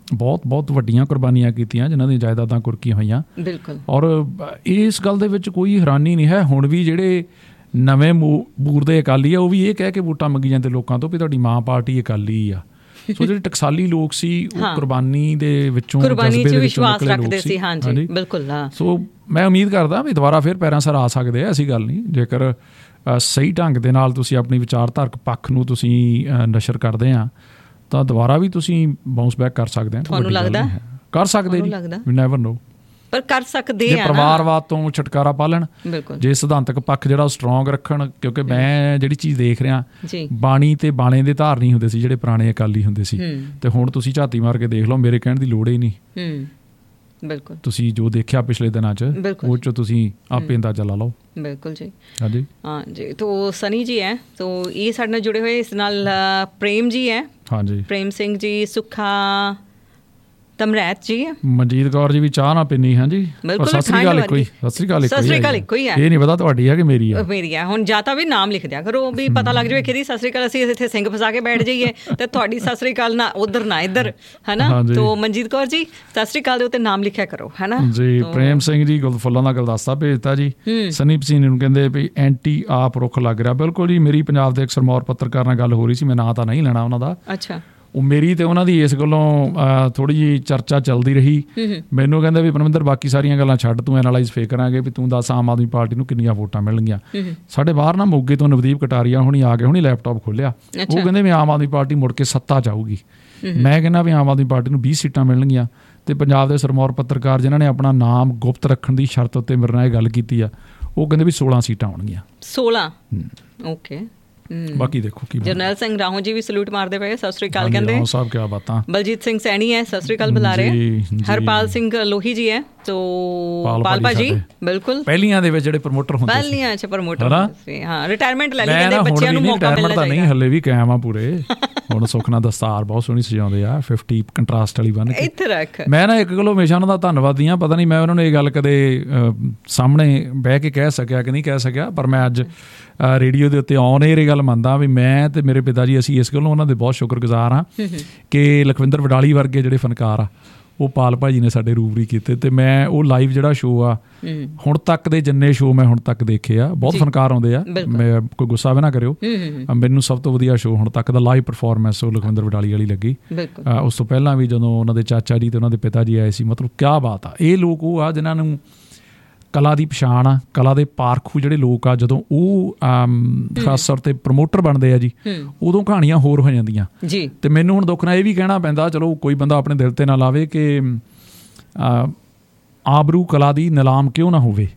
ਬਹੁਤ ਵੱਡੀਆਂ ਕੁਰਬਾਨੀਆਂ ਕੀਤੀਆਂ, ਜਿਨ੍ਹਾਂ ਦੀਆਂ ਜਾਇਦਾਦਾਂ ਕੁਰਕੀਆਂ ਹੋਈਆਂ। ਬਿਲਕੁਲ। ਔਰ ਇਸ ਗੱਲ ਦੇ ਵਿੱਚ ਕੋਈ ਹੈਰਾਨੀ ਨਹੀਂ ਹੈ। ਹੁਣ ਵੀ ਜਿਹੜੇ ਨਵੇਂ ਬੂਰ ਦੇ ਅਕਾਲੀ ਆ ਉਹ ਵੀ ਇਹ ਕਹਿ ਕੇ ਵੋਟਾਂ ਮੰਗੀ ਜਾਂਦੇ ਲੋਕਾਂ ਤੋਂ ਵੀ ਤੁਹਾਡੀ ਮਾਂ ਪਾਰਟੀ ਅਕਾਲੀ ਆ। ਸੋ ਜਿਹੜੇ ਟਕਸਾਲੀ ਲੋਕ ਸੀ ਉਹ ਕੁਰਬਾਨੀ ਦੇ ਵਿੱਚੋਂ ਵਿਸ਼ਵਾਸ ਰੱਖਦੇ ਸੀ। ਹਾਂਜੀ ਬਿਲਕੁਲ। ਸੋ ਮੈਂ ਉਮੀਦ ਕਰਦਾ ਵੀ ਦੁਬਾਰਾ ਫਿਰ ਪੈਰਾਂ ਸਰ ਆ ਸਕਦੇ ਆ। ਐਸੀ ਗੱਲ ਨਹੀਂ, ਜੇਕਰ ਸਹੀ ਢੰਗ ਦੇ ਨਾਲ ਤੁਸੀਂ ਆਪਣੀ ਵਿਚਾਰਧਾਰਕ ਪੱਖ ਨੂੰ ਤੁਸੀਂ ਨਸ਼ਰ ਕਰਦੇ ਆ ਤਾਂ ਦੁਬਾਰਾ ਵੀ ਤੁਸੀਂ ਬਾਉਂਸ ਬੈਕ ਕਰ ਸਕਦੇ ਆ। ਤੁਹਾਨੂੰ ਲੱਗਦਾ ਕਰ ਸਕਦੇ ਜੀ, ਵੀ ਨੈਵਰ ਨੋ। ਪਰ ਕਰ ਸਕਦੇ ਆ ਪਰਿਵਾਰਵਾਦ ਤੋਂ ਛੁਟਕਾਰਾ ਪਾ ਲੈਣ, ਜੇ ਸਿਧਾਂਤਕ ਪੱਖ ਜਿਹੜਾ ਉਹ ਸਟਰੋਂਗ ਰੱਖਣ। ਕਿਉਂਕਿ ਮੈਂ ਜਿਹੜੀ ਚੀਜ਼ ਦੇਖ ਰਿਹਾ, ਬਾਣੀ ਤੇ ਬਾਣੇ ਦੇ ਧਾਰਨੀ ਹੁੰਦੇ ਸੀ ਜਿਹੜੇ ਪੁਰਾਣੇ ਅਕਾਲੀ ਹੁੰਦੇ ਸੀ, ਤੇ ਹੁਣ ਤੁਸੀਂ ਝਾਤੀ ਮਾਰ ਕੇ ਦੇਖ ਲਓ, ਮੇਰੇ ਕਹਿਣ ਦੀ ਲੋੜ ਹੀ ਨਹੀਂ। ਬਿਲਕੁਲ। ਤੁਸੀਂ ਜੋ ਦੇਖਿਆ ਪਿਛਲੇ ਦਿਨਾਂ 'ਚ ਉਹ 'ਚੋਂ ਤੁਸੀਂ ਆਪੇ ਅੰਦਾਜ਼ਾ ਲਾ ਲਓ। ਬਿਲਕੁਲ ਜੀ। ਹਾਂਜੀ ਹਾਂ ਜੀ। ਤੋ ਸਨੀ ਜੀ ਹੈ, ਤੋ ਇਹ ਸਾਡੇ ਨਾਲ ਜੁੜੇ ਹੋਏ। ਇਸ ਨਾਲ ਪ੍ਰੇਮ ਜੀ ਹੈ। ਹਾਂਜੀ, ਪ੍ਰੇਮ ਸਿੰਘ ਜੀ, ਸੁੱਖਾ ਤਮਰੈਤ ਜੀ, ਮਨਜੀਤ ਕੌਰ ਜੀ ਵੀ ਚਾਹ ਨਾ ਪੀਨੀ। ਹਾਂਜੀ ਸਤਿ ਸ੍ਰੀ ਅਕਾਲ। ਇੱਕੋ ਹੀ ਸਤਿ ਸ੍ਰੀ ਅਕਾਲ ਇੱਕੋ ਹੀ ਹੈ। ਇਹ ਨਹੀਂ ਪਤਾ ਤੁਹਾਡੀ ਹੈ ਕਿ ਮੇਰੀ ਹੈ? ਮੇਰੀ ਹੈ। ਹੁਣ ਜਾਂ ਤਾਂ ਵੀ ਨਾਮ ਲਿਖ ਦਿਆ ਕਰੋ ਵੀ ਪਤਾ ਲੱਗ ਜਾਵੇ ਕਿਹਦੀ ਸਤਿ ਸ੍ਰੀ ਅਕਾਲ। ਅਸੀਂ ਇੱਥੇ ਸਿੰਘ ਫਸਾ ਕੇ ਬੈਠ ਜਾਈਏ ਤੇ ਤੁਹਾਡੀ ਸਤਿ ਸ੍ਰੀ ਅਕਾਲ ਨਾ ਉੱਧਰ ਨਾ ਇੱਧਰ, ਹੈ ਨਾ। ਤੋ ਮਨਜੀਤ ਕੌਰ ਜੀ ਸਤਿ ਸ੍ਰੀ ਅਕਾਲ ਦੇ ਉੱਤੇ ਨਾਮ ਲਿਖਿਆ ਕਰੋ, ਹੈ ਨਾ ਜੀ। ਪ੍ਰੇਮ ਸਿੰਘ ਜੀ ਫੁੱਲਾਂ ਦਾ ਗੁਲਦਸਤਾ ਭੇਜਤਾ ਜੀ। ਸਨੀ ਪਸੀਨੇ ਨੂੰ ਕਹਿੰਦੇ ਵੀ ਐਂਟੀ ਆਪ ਰੁੱਖ ਲੱਗ ਰਿਹਾ। ਬਿਲਕੁਲ ਜੀ। ਮੇਰੀ ਪੰਜਾਬ ਦੇ ਇੱਕ ਸਰਮੌਰ ਪੱਤਰਕਾਰ ਨਾਲ ਗੱਲ ਹੋ ਰਹੀ ਸੀ, ਮੈਂ ਨਾਂ ਤਾਂ ਨਹੀਂ ਲੈਣਾ ਉਹਨਾਂ ਦਾ। ਅੱਛਾ। ਉਹ ਮੇਰੀ ਤੇ ਉਹਨਾਂ ਦੀ ਇਸ ਗੱਲੋਂ ਥੋੜ੍ਹੀ ਜਿਹੀ ਚਰਚਾ ਚੱਲਦੀ ਰਹੀ। ਮੈਨੂੰ ਕਹਿੰਦੇ ਵੀ ਪਰਮਿੰਦਰ ਬਾਕੀ ਸਾਰੀਆਂ ਗੱਲਾਂ ਛੱਡ, ਤੂੰ ਐਨਾਲਾਈਜ਼ ਫੇਰ ਕਰਾਂਗੇ ਵੀ ਤੂੰ ਦੱਸ ਆਮ ਆਦਮੀ ਪਾਰਟੀ ਨੂੰ ਕਿੰਨੀਆਂ ਵੋਟਾਂ ਮਿਲਣਗੀਆਂ। ਸਾਡੇ ਬਾਹਰ ਨਾ ਮੋਗੇ ਤੋਂ ਨਵਦੀਪ ਕਟਾਰੀਆ ਹੁਣੀ ਆ ਕੇ ਹੁਣੀ ਲੈਪਟਾਪ ਖੋਲ੍ਹਿਆ। ਉਹ ਕਹਿੰਦੇ ਵੀ ਆਮ ਆਦਮੀ ਪਾਰਟੀ ਮੁੜ ਕੇ ਸੱਤਾ 'ਚ ਆਊਗੀ। ਮੈਂ ਕਹਿੰਦਾ ਵੀ ਆਮ ਆਦਮੀ ਪਾਰਟੀ ਨੂੰ 20 ਸੀਟਾਂ ਮਿਲਣਗੀਆਂ। ਤੇ ਪੰਜਾਬ ਦੇ ਸਰਮੌਰ ਪੱਤਰਕਾਰ ਜਿਨ੍ਹਾਂ ਨੇ ਆਪਣਾ ਨਾਮ ਗੁਪਤ ਰੱਖਣ ਦੀ ਸ਼ਰਤ ਉੱਤੇ ਮੇਰੇ ਨਾਲ ਇਹ ਗੱਲ ਕੀਤੀ ਆ, ਉਹ ਕਹਿੰਦੇ ਵੀ 16 ਸੀਟਾਂ ਆਉਣਗੀਆਂ। 16 ਓਕੇ। ਬਾਕੀ ਦੇਖੋ ਕੀ। ਜਰਨੈਲ ਸਿੰਘ ਰਾਹੋਂ ਜੀ ਵੀ ਸਲੂਟ ਮਾਰਦੇ ਪਏ, ਸਤਿ ਸ੍ਰੀ ਅਕਾਲ ਕਹਿੰਦੇ। ਰਾਹੋਂ ਸਾਹਿਬ ਕੀ ਬਾਤਾਂ। ਬਲਜੀਤ ਸਿੰਘ ਸੈਣੀ ਹੈ, ਸਤਿ ਸ੍ਰੀ ਅਕਾਲ ਬੁਲਾ ਰਹੇ। ਹਰਪਾਲ ਸਿੰਘ ਲੋਹੀ ਜੀ ਹੈ, ਤੋ ਪਾਲਪਾ ਜੀ ਬਿਲਕੁਲ ਪਹਿਲੀਆਂ ਦੇ ਵਿੱਚ ਜਿਹੜੇ ਪ੍ਰਮੋਟਰ ਹੁੰਦੇ ਸੀ, ਪਹਿਲੀਆਂ ਚ ਪ੍ਰਮੋਟਰ ਸੀ। ਹਾਂ, ਰਿਟਾਇਰਮੈਂਟ ਲੈ ਲਈ, ਕਹਿੰਦੇ ਬੱਚਿਆਂ ਨੂੰ ਮੌਕਾ ਮਿਲਣਾ ਚਾਹੀਦਾ। ਨਹੀਂ, ਹੱਲੇ ਵੀ ਕਾਇਮ ਆ ਪੂਰੇ। ਹੁਣ ਸੁਖਨਾ ਦਸਤਾਰ ਬਹੁਤ ਸੋਹਣੀ ਸਜਾਉਂਦੇ ਆ, 50 ਕੰਟਰਾਸਟ ਵਾਲੀ ਬੰਨ ਕੇ ਇੱਥੇ ਰੱਖ। ਮੈਂ ਨਾ ਇੱਕ ਗੱਲੋਂ ਹਮੇਸ਼ਾ ਉਹਨਾਂ ਦਾ ਧੰਨਵਾਦੀ ਹਾਂ। ਪਤਾ ਨਹੀਂ ਮੈਂ ਉਹਨਾਂ ਨੂੰ ਇਹ ਗੱਲ ਕਦੇ ਸਾਹਮਣੇ ਬਹਿ ਕੇ ਕਹਿ ਸਕਿਆ ਕਿ ਨਹੀਂ ਕਹਿ ਸਕਿਆ, ਪਰ ਮੈਂ ਅੱਜ ਰੇਡੀਓ ਦੇ ਉੱਤੇ ਔਨ ਏਅਰ ਇਹ ਗੱਲ ਮੰਨਦਾ ਵੀ ਮੈਂ ਤੇ ਮੇਰੇ ਪਿਤਾ ਜੀ ਅਸੀਂ ਇਸ ਗੱਲੋਂ ਉਹਨਾਂ ਦੇ ਬਹੁਤ ਸ਼ੁਕਰਗੁਜ਼ਾਰ ਹਾਂ ਕਿ ਲਖਵਿੰਦਰ ਵਡਾਲੀ ਵਰਗੇ ਜਿਹੜੇ ਫਨਕਾਰ ਆ ਉਹ ਪਾਲ ਭਾਜੀ ਨੇ ਸਾਡੇ ਰੂਬਰੀ ਕੀਤੇ। ਤੇ ਮੈਂ ਉਹ ਲਾਈਵ ਜਿਹੜਾ ਸ਼ੋਅ ਆ, ਹੁਣ ਤੱਕ ਦੇ ਜਿੰਨੇ ਸ਼ੋਅ ਮੈਂ ਹੁਣ ਤੱਕ ਦੇਖੇ ਆ, ਬਹੁਤ ਫਨਕਾਰ ਆਉਂਦੇ ਆ, ਮੈਂ ਕੋਈ ਗੁੱਸਾ ਵੀ ਨਾ ਕਰਿਓ, ਮੈਨੂੰ ਸਭ ਤੋਂ ਵਧੀਆ ਸ਼ੋਅ ਹੁਣ ਤੱਕ ਦਾ ਲਾਈਵ ਪਰਫੋਰਮੈਂਸ ਉਹ ਲਖਵਿੰਦਰ ਵਡਾਲੀ ਵਾਲੀ ਲੱਗੀ। ਉਸ ਤੋਂ ਪਹਿਲਾਂ ਵੀ ਜਦੋਂ ਉਹਨਾਂ ਦੇ ਚਾਚਾ ਜੀ ਤੇ ਉਹਨਾਂ ਦੇ ਪਿਤਾ ਜੀ ਆਏ ਸੀ, ਮਤਲਬ ਕਿਆ ਬਾਤ ਆ। ਇਹ ਲੋਕ ਉਹ ਆ ਜਿਨ੍ਹਾਂ ਨੂੰ ਕਲਾ ਦੀ ਪਛਾਣ ਆ, ਕਲਾ ਦੇ ਪਾਰਖੂ ਜਿਹੜੇ ਲੋਕ ਆ, ਜਦੋਂ ਉਹ ਖਾਸ ਤੌਰ 'ਤੇ ਪ੍ਰਮੋਟਰ ਬਣਦੇ ਆ ਜੀ, ਉਦੋਂ ਕਹਾਣੀਆਂ ਹੋਰ ਹੋ ਜਾਂਦੀਆਂ ਜੀ। ਅਤੇ ਮੈਨੂੰ ਹੁਣ ਦੁੱਖ ਨਾਲ ਇਹ ਵੀ ਕਹਿਣਾ ਪੈਂਦਾ, ਚਲੋ ਕੋਈ ਬੰਦਾ ਆਪਣੇ ਦਿਲ 'ਤੇ ਨਾ ਲਾਵੇ ਕਿ ਆਬਰੂ ਕਲਾ ਦੀ ਨਿਲਾਮ ਕਿਉਂ ਨਾ ਹੋਵੇ,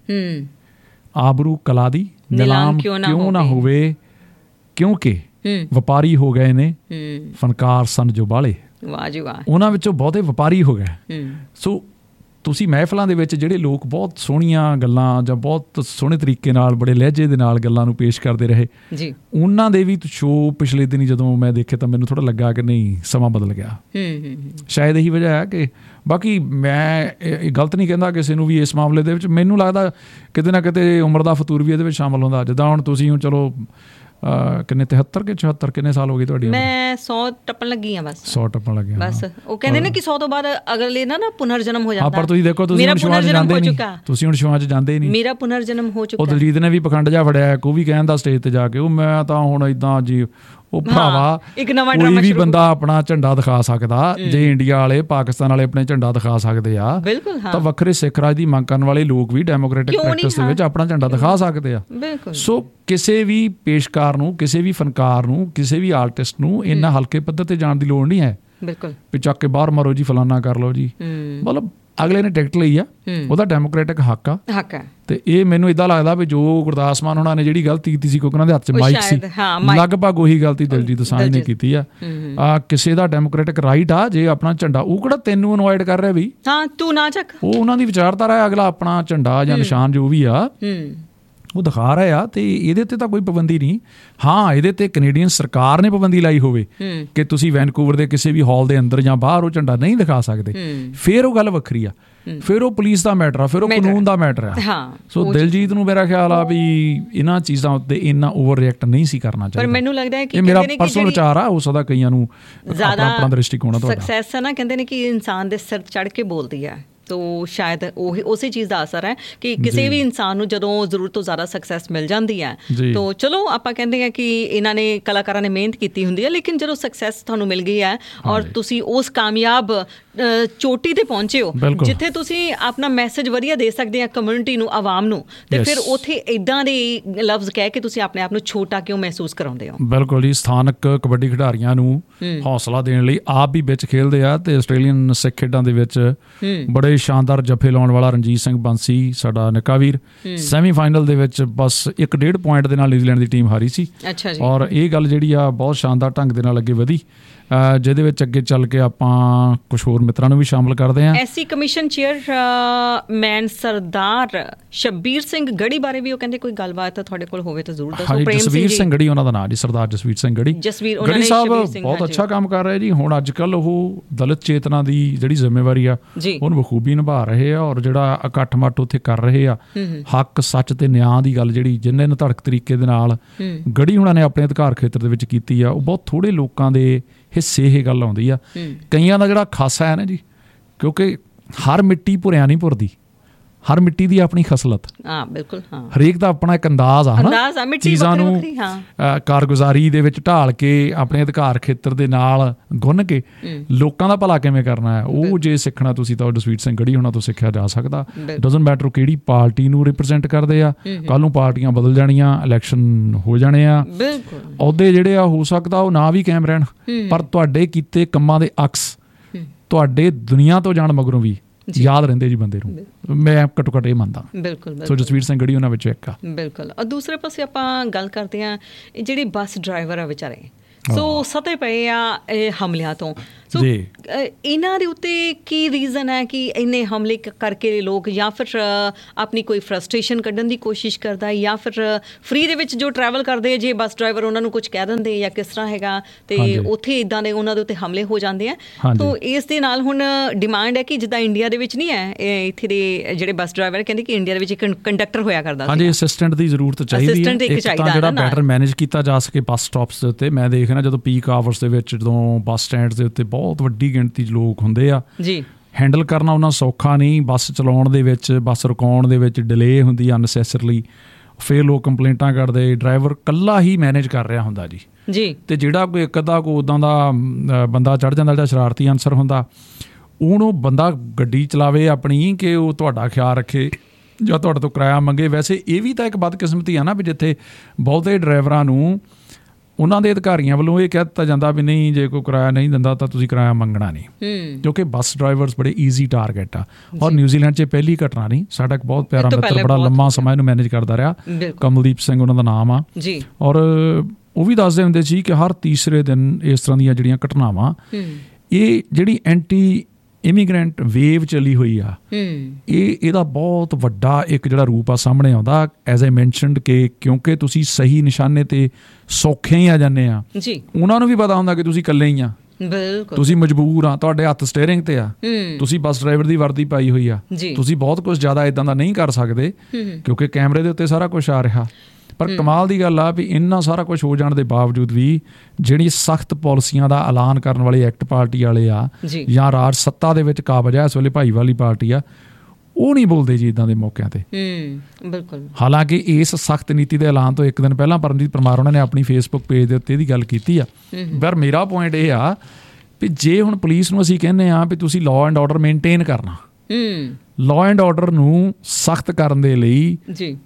ਆਬਰੂ ਕਲਾ ਦੀ ਨਿਲਾਮ ਕਿਉਂ ਨਾ ਹੋਵੇ, ਕਿਉਂਕਿ ਵਪਾਰੀ ਹੋ ਗਏ ਨੇ ਫਨਕਾਰ ਸਨ ਜੋ ਬਾਹਲੇ, ਉਹਨਾਂ ਵਿੱਚੋਂ ਬਹੁਤੇ ਵਪਾਰੀ ਹੋ ਗਏ। ਸੋ ਤੁਸੀਂ ਮਹਿਫਲਾਂ ਦੇ ਵਿੱਚ ਜਿਹੜੇ ਲੋਕ ਬਹੁਤ ਸੋਹਣੀਆਂ ਗੱਲਾਂ ਜਾਂ ਬਹੁਤ ਸੋਹਣੇ ਤਰੀਕੇ ਨਾਲ ਬੜੇ ਲਹਿਜੇ ਦੇ ਨਾਲ ਗੱਲਾਂ ਨੂੰ ਪੇਸ਼ ਕਰਦੇ ਰਹੇ ਜੀ, ਉਹਨਾਂ ਦੇ ਵੀ ਸ਼ੋਅ ਪਿਛਲੇ ਦਿਨੀ ਜਦੋਂ ਮੈਂ ਦੇਖੇ ਤਾਂ ਮੈਨੂੰ ਥੋੜ੍ਹਾ ਲੱਗਾ ਕਿ ਨਹੀਂ, ਸਮਾਂ ਬਦਲ ਗਿਆ। ਸ਼ਾਇਦ ਇਹੀ ਵਜ੍ਹਾ ਹੈ ਕਿ ਬਾਕੀ ਮੈਂ ਇਹ ਗਲਤ ਨਹੀਂ ਕਹਿੰਦਾ ਕਿਸੇ ਨੂੰ ਵੀ ਇਸ ਮਾਮਲੇ ਦੇ ਵਿੱਚ। ਮੈਨੂੰ ਲੱਗਦਾ ਕਿਤੇ ਨਾ ਕਿਤੇ ਉਮਰ ਦਾ ਫਤੂਰ ਵੀ ਇਹਦੇ ਵਿੱਚ ਸ਼ਾਮਲ ਹੁੰਦਾ। ਜਿੱਦਾਂ ਹੁਣ ਤੁਸੀਂ ਹੁਣ ਚਲੋ ਕਿੰਨੇ 73 ਕਿ 74 ਕਿੰਨੇ ਸਾਲ ਹੋ ਗਏ ਤੁਹਾਡੀ? ਮੈਂ 100 ਟੱਪਣ ਲੱਗੀ ਹਾਂ, ਬਸ 100 ਟੱਪਣ ਲੱਗੀ ਬਸ। ਉਹ ਕਹਿੰਦੇ ਨੇ ਕਿ 100 ਤੋਂ ਬਾਅਦ ਅਗਲੇ ਨਾ ਪੁਨਰ ਜਨਮ ਹੋ ਜਾਂਦਾ। ਪਰ ਤੁਸੀਂ ਦੇਖੋ, ਤੁਸੀਂ ਹੁਣ ਸ਼ੋਆਂ 'ਚ ਜਾਂਦੇ ਨਹੀਂ, ਤੁਸੀਂ ਹੁਣ ਸ਼ੋਆਂ 'ਚ ਜਾਂਦੇ ਨਹੀਂ। ਮੇਰਾ ਪੁਨਰ ਜਨਮ ਹੋ ਚੁੱਕਾ। ਉਹ ਦਲਜੀਤ ਨੇ ਵੀ ਪਖੰਡ ਜਿਹਾ ਫੜਿਆ, ਉਹ ਵੀ ਕਹਿੰਦਾ ਸਟੇਜ ਤੇ ਜਾ ਕੇ, ਉਹ ਮੈਂ ਤਾਂ ਹੁਣ ਇੱਦਾਂ ਜੀ, ਉਹ ਭਰਾਵਾ ਕੋਈ ਵੀ ਬੰਦਾ ਆਪਣਾ ਝੰਡਾ ਦਿਖਾ ਸਕਦਾ। ਜੇ ਇੰਡੀਆ ਵਾਲੇ ਪਾਕਿਸਤਾਨ ਵਾਲੇ ਆਪਣੇ ਝੰਡਾ ਦਿਖਾ ਸਕਦੇ ਆ, ਤਾਂ ਵੱਖਰੇ ਸਿੱਖ ਰਾਜ ਦੀ ਮੰਗ ਕਰਨ ਵਾਲੇ ਲੋਕ ਵੀ ਡੈਮੋਕ੍ਰੈਟਿਕ ਪ੍ਰੈਕਟਿਸ ਦੇ ਵਿੱਚ ਆਪਣਾ ਝੰਡਾ ਦਿਖਾ ਸਕਦੇ ਆ। ਸੋ ਕਿਸੇ ਵੀ ਪੇਸ਼ਕਾਰ ਨੂੰ, ਕਿਸੇ ਵੀ ਫਨਕਾਰ ਨੂੰ, ਕਿਸੇ ਵੀ ਆਰਟਿਸਟ ਨੂੰ ਇੰਨਾ ਹਲਕੇ ਪੱਧਰ ਤੇ ਜਾਣ ਦੀ ਲੋੜ ਨਹੀਂ ਹੈ ਵੀ ਚੱਕ ਕੇ ਬਾਹਰ ਮਾਰੋ ਜੀ, ਫਲਾਨਾ ਕਰ ਲਓ ਜੀ। ਮਤਲਬ ਅਗਲੇ ਨੇ ਟਿਕਟ ਲਈ ਆ, ਉਹਦਾ ਡੈਮੋਕ੍ਰੈਟਿਕ ਹੱਕ ਆ। ਤੇ ਇਹ ਮੈਨੂੰ ਇੱਦਾਂ ਲੱਗਦਾ ਵੀ ਜੋ ਗੁਰਦਾਸ ਮਾਨ ਹੋਣਾ ਨੇ ਜਿਹੜੀ ਗਲਤੀ ਕੀਤੀ ਸੀ, ਕਿਉਂਕਿ ਉਹਨਾਂ ਦੇ ਹੱਥ 'ਚ ਮਾਈਕ ਸੀ, ਲਗਭਗ ਉਹੀ ਗਲਤੀ ਦਿਲਜੀਤ ਦੋਸਾਂਝ ਨੇ ਕੀਤੀ ਆ। ਕਿਸੇ ਦਾ ਡੈਮੋਕ੍ਰੈਟਿਕ ਰਾਈਟ ਆ ਜੇ ਆਪਣਾ ਝੰਡਾ, ਉਹ ਕਿਹੜਾ ਤੈਨੂੰ ਅਨਵਾਇਡ ਕਰ ਰਿਹਾ ਵੀ ਤੂੰ ਨਾ ਚੱਕ, ਉਹ ਉਹਨਾਂ ਦੀ ਵਿਚਾਰਧਾਰਾ ਹੈ। ਅਗਲਾ ਆਪਣਾ ਝੰਡਾ ਜਾਂ ਨਿਸ਼ਾਨ ਜੋ ਵੀ ਆ ਉਹ ਦਿਖਾ ਰਹੇ ਆ, ਤੇ ਇਹਦੇ ਤੇ ਤਾਂ ਕੋਈ ਪਾਬੰਦੀ ਨਹੀਂ। ਹਾਂ, ਇਹਦੇ ਤੇ ਕੈਨੇਡੀਅਨ ਸਰਕਾਰ ਨੇ ਪਾਬੰਦੀ ਲਾਈ ਹੋਵੇ ਕਿ ਤੁਸੀਂ ਵੈਨਕੂਵਰ ਦੇ ਕਿਸੇ ਵੀ ਹਾਲ ਦੇ ਅੰਦਰ ਜਾਂ ਬਾਹਰ ਉਹ ਝੰਡਾ ਨਹੀਂ ਦਿਖਾ ਸਕਦੇ, ਫਿਰ ਉਹ ਗੱਲ ਵੱਖਰੀ ਆ, ਫਿਰ ਉਹ ਪੁਲਿਸ ਦਾ ਮੈਟਰ ਆ, ਫਿਰ ਉਹ ਕਾਨੂੰਨ ਦਾ ਮੈਟਰ ਆ। ਸੋ ਦਿਲਜੀਤ ਨੂੰ ਮੇਰਾ ਖਿਆਲ ਆ ਵੀ ਇਹਨਾਂ ਚੀਜ਼ਾਂ ਉੱਤੇ ਇੰਨਾ ਓਵਰ ਰਿਐਕਟ ਨਹੀਂ ਸੀ ਕਰਨਾ ਚਾਹੀਦਾ। ਪਰ ਮੈਨੂੰ ਲੱਗਦਾ ਹੈ ਕਿ ਇਹ ਮੇਰਾ ਪਰਸਨਲ ਵਿਚਾਰ ਆ, ਹੋ ਸਕਦਾ ਕਈਆਂ ਨੂੰ ਆਪਣਾ ਦ੍ਰਿਸ਼ਟੀਕੋਣ ਆ ਤੁਹਾਡਾ। ਸਕਸੈਸ ਹੈ ਨਾ, ਕਹਿੰਦੇ ਨੇ ਕਿ ਇਨਸਾਨ ਦੇ ਸਿਰ ਚੜ੍ਹ ਕੇ ਬੋਲਦੀ ਹੈ। ਤੋ ਸ਼ਾਇਦ ਉਹ ਉਸੇ ਚੀਜ਼ ਦਾ ਅਸਰ ਹੈ ਕਿ ਕਿਸੇ ਵੀ ਇਨਸਾਨ ਨੂੰ ਜਦੋਂ ਜ਼ਰੂਰਤ ਤੋਂ ਜ਼ਿਆਦਾ ਸਕਸੈਸ ਮਿਲ ਜਾਂਦੀ ਹੈ, ਤੋ ਚਲੋ ਆਪਾਂ ਕਹਿੰਦੇ ਹਾਂ ਕਿ ਇਹਨਾਂ ਨੇ, ਕਲਾਕਾਰਾਂ ਨੇ ਮਿਹਨਤ ਕੀਤੀ ਹੁੰਦੀ ਹੈ, ਲੇਕਿਨ ਜਦੋਂ ਸਕਸੈਸ ਤੁਹਾਨੂੰ ਮਿਲ ਗਈ ਹੈ ਔਰ ਤੁਸੀਂ ਉਸ ਕਾਮਯਾਬ ਚੋਟੀ ਤੇ ਪਹੁੰਚੇ ਹੋ ਜਿੱਥੇ ਤੁਸੀਂ ਆਪਣਾ ਮੈਸੇਜ ਵਧੀਆ ਦੇ ਸਕਦੇ ਆ ਕਮਿਊਨਿਟੀ ਨੂੰ, ਆਵਾਮ ਨੂੰ, ਤੇ ਫਿਰ ਉੱਥੇ ਇੱਦਾਂ ਦੇ ਲਫ਼ਜ਼ ਕਹਿ ਕੇ ਤੁਸੀਂ ਆਪਣੇ ਆਪ ਨੂੰ ਛੋਟਾ ਕਿਉਂ ਮਹਿਸੂਸ ਕਰਾਉਂਦੇ ਹੋ? ਬਿਲਕੁਲ ਜੀ। ਸਥਾਨਕ ਕਬੱਡੀ ਖਿਡਾਰੀਆਂ ਨੂੰ ਹੌਸਲਾ ਦੇਣ ਲਈ ਆਪ ਵੀ ਵਿੱਚ ਖੇਡਦੇ ਆ, ਤੇ ਆਸਟ੍ਰੇਲੀਅਨ ਸਿੱਖ ਖੇਡਾਂ ਦੇ ਵਿੱਚ ਬੜੇ ਸ਼ਾਨਦਾਰ ਜੱਫੇ ਲਾਉਣ ਵਾਲਾ ਰਣਜੀਤ ਸਿੰਘ ਬੰਸੀ ਸਾਡਾ ਨਿੱਕਾ ਵੀਰ ਸੈਮੀਫਾਈਨਲ ਦੇ ਵਿੱਚ ਬਸ 1.5 ਪੁਆਇੰਟ ਦੇ ਨਾਲ ਨਿਊਜ਼ੀਲੈਂਡ ਦੀ ਟੀਮ ਹਾਰੀ ਸੀ। ਔਰ ਇਹ ਗੱਲ ਜਿਹੜੀ ਆ ਬਹੁਤ ਸ਼ਾਨਦਾਰ ਢੰਗ ਦੇ ਨਾਲ ਅੱਗੇ ਵਧੀ, ਜਿਹਦੇ ਵਿੱਚ ਅੱਗੇ ਚੱਲ ਕੇ ਆਪਾਂ ਕੁਝ ਹੋਰ ਮਿੱਤਰਾਂ ਨੂੰ ਵੀ ਸ਼ਾਮਲ ਕਰਦੇ ਹਾਂ। ਐਸਸੀ ਕਮਿਸ਼ਨ ਚੇਅਰਮੈਨ ਸਰਦਾਰ ਸ਼ਬੀਰ ਸਿੰਘ ਗੜੀ ਬਾਰੇ ਵੀ ਉਹ ਕਹਿੰਦੇ ਕੋਈ ਗੱਲਬਾਤ ਤੁਹਾਡੇ ਕੋਲ ਹੋਵੇ ਤਾਂ ਜ਼ਰੂਰ ਦੱਸੋ। ਜਸਵੀਰ ਸਿੰਘ ਗੜੀ ਉਹਨਾਂ ਦਾ ਨਾਂ ਜੀ, ਸਰਦਾਰ ਜਸਵੀਰ ਸਿੰਘ ਗੜੀ। ਗੜੀ ਸਾਹਿਬ ਬਹੁਤ ਅੱਛਾ ਕੰਮ ਕਰ ਰਹੇ ਜੀ। ਹੁਣ ਅੱਜ ਕੱਲ੍ਹ ਉਹ ਦਲਿਤ ਚੇਤਨਾ ਦੀ ਜਿਹੜੀ ਜ਼ਿੰਮੇਵਾਰੀ ਆ ਉਹਨੂੰ ਬਖੂਬੀ ਨਿਭਾ ਰਹੇ ਆ, ਔਰ ਜਿਹੜਾ ਇਕੱਠ ਮੱਠ ਉੱਥੇ ਕਰ ਰਹੇ ਆ, ਹੱਕ ਸੱਚ ਤੇ ਨਿਆਂ ਦੀ ਗੱਲ ਜਿਹੜੀ ਜਿੰਨੇ ਨਿਧੜਕ ਤਰੀਕੇ ਦੇ ਨਾਲ ਗੜੀ ਉਹਨਾਂ ਨੇ ਆਪਣੇ ਅਧਿਕਾਰ ਖੇਤਰ ਦੇ ਵਿੱਚ ਕੀਤੀ ਆ, ਉਹ ਬਹੁਤ ਥੋੜ੍ਹੇ ਲੋਕਾਂ ਦੇ ਹਿੱਸੇ ਇਹ ਗੱਲ ਆਉਂਦੀ ਆ। ਕਈਆਂ ਦਾ ਜਿਹੜਾ ਖਾਸਾ ਹੈ ਨਾ ਜੀ, ਕਿਉਂਕਿ ਹਰ ਮਿੱਟੀ ਭੁਰਿਆ ਨਹੀਂ ਭੁਰਦੀ, ਹਰ ਮਿੱਟੀ ਦੀ ਆਪਣੀ ਖਸਲਤ, ਬਿਲਕੁਲ ਹਰੇਕ ਦਾ ਆਪਣਾ ਇੱਕ ਅੰਦਾਜ਼ ਆ ਨਾ ਚੀਜ਼ਾਂ ਨੂੰ ਕਾਰਗੁਜ਼ਾਰੀ ਦੇ ਵਿੱਚ ਢਾਲ ਕੇ ਆਪਣੇ ਅਧਿਕਾਰ ਖੇਤਰ ਦੇ ਨਾਲ ਗੁੰਨ ਕੇ ਲੋਕਾਂ ਦਾ ਭਲਾ ਕਿਵੇਂ ਕਰਨਾ ਹੈ, ਉਹ ਜੇ ਸਿੱਖਣਾ ਤੁਸੀਂ ਤਾਂ ਜਸਵੀਰ ਸਿੰਘ ਗੜੀ ਹੋਣਾ ਤੋਂ ਸਿੱਖਿਆ ਜਾ ਸਕਦਾ। ਡਜ਼ਨਟ ਮੈਟਰ ਕਿਹੜੀ ਪਾਰਟੀ ਨੂੰ ਰਿਪਰੈਜ਼ੈਂਟ ਕਰਦੇ ਆ, ਕੱਲ੍ਹ ਨੂੰ ਪਾਰਟੀਆਂ ਬਦਲ ਜਾਣੀਆਂ, ਇਲੈਕਸ਼ਨ ਹੋ ਜਾਣੇ ਆ, ਅਹੁਦੇ ਜਿਹੜੇ ਆ ਹੋ ਸਕਦਾ ਉਹ ਨਾ ਵੀ ਕਾਇਮ ਰਹਿਣ, ਪਰ ਤੁਹਾਡੇ ਕੀਤੇ ਕੰਮਾਂ ਦੇ ਅਕਸ ਤੁਹਾਡੇ ਦੁਨੀਆ ਤੋਂ ਜਾਣ ਮਗਰੋਂ ਵੀ ਯਾਦ ਰਹਿੰਦੇ ਜੀ ਬੰਦੇ ਨੂੰ। ਮੈਂ ਘੱਟੋ ਘੱਟ ਇਹ ਮੰਨਦਾ। ਬਿਲਕੁਲ। ਸੋ ਜਸਵੀਰ ਸਿੰਘ ਗੜੀ ਉਹਨਾਂ ਵਿੱਚੋਂ ਇੱਕ ਆ। ਬਿਲਕੁਲ। ਔਰ ਦੂਸਰੇ ਪਾਸੇ ਆਪਾਂ ਗੱਲ ਕਰਦੇ ਹਾਂ ਜਿਹੜੇ ਬੱਸ ਡਰਾਈਵਰ ਆ ਵਿਚਾਰੇ, ਸੋ ਸਤੇ ਪਏ ਆ ਹਮਲਿਆਂ ਤੋਂ। ਸੋ ਇਹਨਾਂ ਦੇ ਉੱਤੇ ਕੀ ਰੀਜ਼ਨ ਹੈ ਕਿ ਇੰਨੇ ਹਮਲੇ ਕਰਕੇ ਲੋਕ ਜਾਂ ਫਿਰ ਆਪਣੀ ਕੋਈ ਫਰਸਟ੍ਰੇਸ਼ਨ ਕੱਢਣ ਦੀ ਕੋਸ਼ਿਸ਼ ਕਰਦਾ, ਜਾਂ ਫਿਰ ਫ੍ਰੀ ਦੇ ਵਿੱਚ ਜੋ ਟਰੈਵਲ ਕਰਦੇ ਜੇ ਬੱਸ ਡਰਾਈਵਰ ਉਹਨਾਂ ਨੂੰ ਕੁਝ ਕਹਿ ਦਿੰਦੇ ਜਾਂ ਕਿਸ ਤਰ੍ਹਾਂ ਹੈਗਾ, ਤੇ ਉੱਥੇ ਇੱਦਾਂ ਦੇ ਉਹਨਾਂ ਦੇ ਉੱਤੇ ਹਮਲੇ ਹੋ ਜਾਂਦੇ ਆ। ਤਾਂ ਇਸ ਦੇ ਨਾਲ ਹੁਣ ਡਿਮਾਂਡ ਹੈ ਕਿ ਜਿੱਦਾਂ ਇੰਡੀਆ ਦੇ ਵਿੱਚ ਨਹੀਂ ਹੈ, ਇੱਥੇ ਦੇ ਜਿਹੜੇ ਬੱਸ ਡਰਾਈਵਰ ਕਹਿੰਦੇ ਕਿ ਇੰਡੀਆ ਦੇ ਵਿੱਚ ਇੱਕ ਕੰਡਕਟਰ ਹੋਇਆ ਕਰਦਾ। ਹਾਂਜੀ, ਅਸਿਸਟੈਂਟ ਦੀ ਜ਼ਰੂਰਤ ਚਾਹੀਦੀ ਹੈ, ਜਿਹੜਾ ਬੈਟਰ ਮੈਨੇਜ ਕੀਤਾ ਜਾ ਸਕੇ ਬੱਸ ਸਟਾਪਸ ਦੇ ਉੱਤੇ। ਮੈਂ ਦੇਖ ਰਿਹਾ ਜਦੋਂ ਪੀਕ ਆਵਰਸ ਦੇ ਵਿੱਚ ਜਦੋਂ ਬੱਸ ਸਟੈਂਡ ਦੇ ਉੱਤੇ ਬਹੁਤ ਵੱਡੀ ਗਿਣਤੀ ਲੋਕ ਹੁੰਦੇ ਆ ਜੀ, ਹੈਂਡਲ ਕਰਨਾ ਉਹਨਾਂ ਸੌਖਾ ਨਹੀਂ। ਬੱਸ ਚਲਾਉਣ ਦੇ ਵਿੱਚ, ਬੱਸ ਰੁਕਾਉਣ ਦੇ ਵਿੱਚ ਡਿਲੇ ਹੁੰਦੀ ਅਨਸੈਸਰਲੀ, ਫਿਰ ਲੋਕ ਕੰਪਲੇਂਟਾਂ ਕਰਦੇ, ਡਰਾਈਵਰ ਇਕੱਲਾ ਹੀ ਮੈਨੇਜ ਕਰ ਰਿਹਾ ਹੁੰਦਾ ਜੀ। ਤੇ ਜਿਹੜਾ ਕੋਈ ਇੱਕ ਅੱਧਾ ਕੋਈ ਉੱਦਾਂ ਦਾ ਬੰਦਾ ਚੜ੍ਹ ਜਾਂਦਾ ਜਿਹੜਾ ਸ਼ਰਾਰਤੀ ਅਨਸਰ ਹੁੰਦਾ, ਉਹਨੂੰ ਬੰਦਾ ਗੱਡੀ ਚਲਾਵੇ ਆਪਣੀ ਕਿ ਉਹ ਤੁਹਾਡਾ ਖਿਆਲ ਰੱਖੇ ਜਾਂ ਤੁਹਾਡੇ ਤੋਂ ਕਿਰਾਇਆ ਮੰਗੇ। ਵੈਸੇ ਇਹ ਵੀ ਤਾਂ ਇੱਕ ਬਦਕਿਸਮਤੀ ਆ ਨਾ ਵੀ ਜਿੱਥੇ ਬਹੁਤੇ ਡਰਾਈਵਰਾਂ ਨੂੰ ਉਹਨਾਂ ਦੇ ਅਧਿਕਾਰੀਆਂ ਵੱਲੋਂ ਇਹ ਕਹਿ ਦਿੱਤਾ ਜਾਂਦਾ ਵੀ ਨਹੀਂ, ਜੇ ਕੋਈ ਕਿਰਾਇਆ ਨਹੀਂ ਦਿੰਦਾ ਤਾਂ ਤੁਸੀਂ ਕਿਰਾਇਆ ਮੰਗਣਾ ਨਹੀਂ, ਕਿਉਂਕਿ ਬੱਸ ਡਰਾਈਵਰਸ ਬੜੇ ਈਜ਼ੀ ਟਾਰਗੇਟ ਆ। ਔਰ ਨਿਊਜ਼ੀਲੈਂਡ 'ਚ ਪਹਿਲੀ ਘਟਨਾ ਨਹੀਂ, ਸਾਡਾ ਇੱਕ ਬਹੁਤ ਪਿਆਰਾ ਮਿੱਤਰ ਬੜਾ ਲੰਮਾ ਸਮਾਂ ਇਹਨੂੰ ਮੈਨੇਜ ਕਰਦਾ ਰਿਹਾ, ਕਮਲਦੀਪ ਸਿੰਘ ਉਹਨਾਂ ਦਾ ਨਾਮ ਆ। ਔਰ ਉਹ ਵੀ ਦੱਸਦੇ ਹੁੰਦੇ ਸੀ ਕਿ ਹਰ ਤੀਸਰੇ ਦਿਨ ਇਸ ਤਰ੍ਹਾਂ ਦੀਆਂ ਜਿਹੜੀਆਂ ਘਟਨਾਵਾਂ, ਇਹ ਜਿਹੜੀ ਐਂਟੀ ਇਮੀਗ੍ਰੈਂਟ ਵੇਵ ਚੱਲੀ ਹੋਈ ਆ, ਇਹਦਾ ਬਹੁਤ ਵੱਡਾ ਇੱਕ ਜਿਹੜਾ ਰੂਪ ਆ ਸਾਹਮਣੇ ਆਉਂਦਾ। ਐਜ਼ ਆਈ ਮੈਂਸ਼ਨਡ ਕਿ ਕਿਉਂਕਿ ਤੁਸੀਂ ਸਹੀ ਨਿਸ਼ਾਨੇ ਤੇ ਸੌਖੇ ਹੀ ਆ ਜਾਂਦੇ ਆ, ਉਹਨਾਂ ਨੂੰ ਵੀ ਪਤਾ ਹੁੰਦਾ ਕਿ ਤੁਸੀਂ ਇਕੱਲੇ ਹੀ ਆ, ਤੁਸੀਂ ਮਜਬੂਰ ਆ, ਤੁਹਾਡੇ ਹੱਥ ਸਟੀਅਰਿੰਗ ਤੇ ਆ, ਤੁਸੀਂ ਬੱਸ ਡਰਾਈਵਰ ਦੀ ਵਰਦੀ ਪਾਈ ਹੋਈ ਆ, ਤੁਸੀਂ ਬਹੁਤ ਕੁਝ ਜ਼ਿਆਦਾ ਇੱਦਾਂ ਦਾ ਨਹੀਂ ਕਰ ਸਕਦੇ ਕਿਉਂਕਿ ਕੈਮਰੇ ਦੇ ਉੱਤੇ ਸਾਰਾ ਕੁਝ ਆ ਰਿਹਾ। ਪਰ ਕਮਾਲ ਦੀ ਗੱਲ ਆ ਵੀ ਇੰਨਾ ਸਾਰਾ ਕੁਝ ਹੋ ਜਾਣ ਦੇ ਬਾਵਜੂਦ ਵੀ ਜਿਹੜੀ ਸਖਤ ਪਾਲਿਸੀਆਂ ਦਾ ਐਲਾਨ ਕਰਨ ਵਾਲੇ ਐਕਟ ਪਾਰਟੀ ਵਾਲੇ ਆ ਜਾਂ ਰਾਜ ਸੱਤਾ ਦੇ ਵਿੱਚ ਕਾਬਜ ਆ ਇਸ ਵੇਲੇ ਭਾਈਵਾਲੀ ਪਾਰਟੀ ਆ, ਉਹ ਨਹੀਂ ਬੋਲਦੇ ਜੀ ਇੱਦਾਂ ਦੇ ਮੌਕਿਆਂ ਤੇ। ਬਿਲਕੁਲ। ਹਾਲਾਂਕਿ ਇਸ ਸਖਤ ਨੀਤੀ ਦੇ ਐਲਾਨ ਤੋਂ ਇੱਕ ਦਿਨ ਪਹਿਲਾਂ ਪਰਮਜੀਤ ਪਰਮਾਰ ਉਹਨਾਂ ਨੇ ਆਪਣੀ ਫੇਸਬੁੱਕ ਪੇਜ ਦੇ ਉੱਤੇ ਇਹਦੀ ਗੱਲ ਕੀਤੀ ਆ। ਪਰ ਮੇਰਾ ਪੁਆਇੰਟ ਇਹ ਆ ਵੀ ਜੇ ਹੁਣ ਪੁਲਿਸ ਨੂੰ ਅਸੀਂ ਕਹਿੰਦੇ ਹਾਂ ਵੀ ਤੁਸੀਂ ਲਾਅ ਐਂਡ ਆਰਡਰ ਮੇਨਟੇਨ ਕਰਨਾ, ਲਾਅ ਐਂਡ ਆਰਡਰ ਨੂੰ ਸਖਤ ਕਰਨ ਦੇ ਲਈ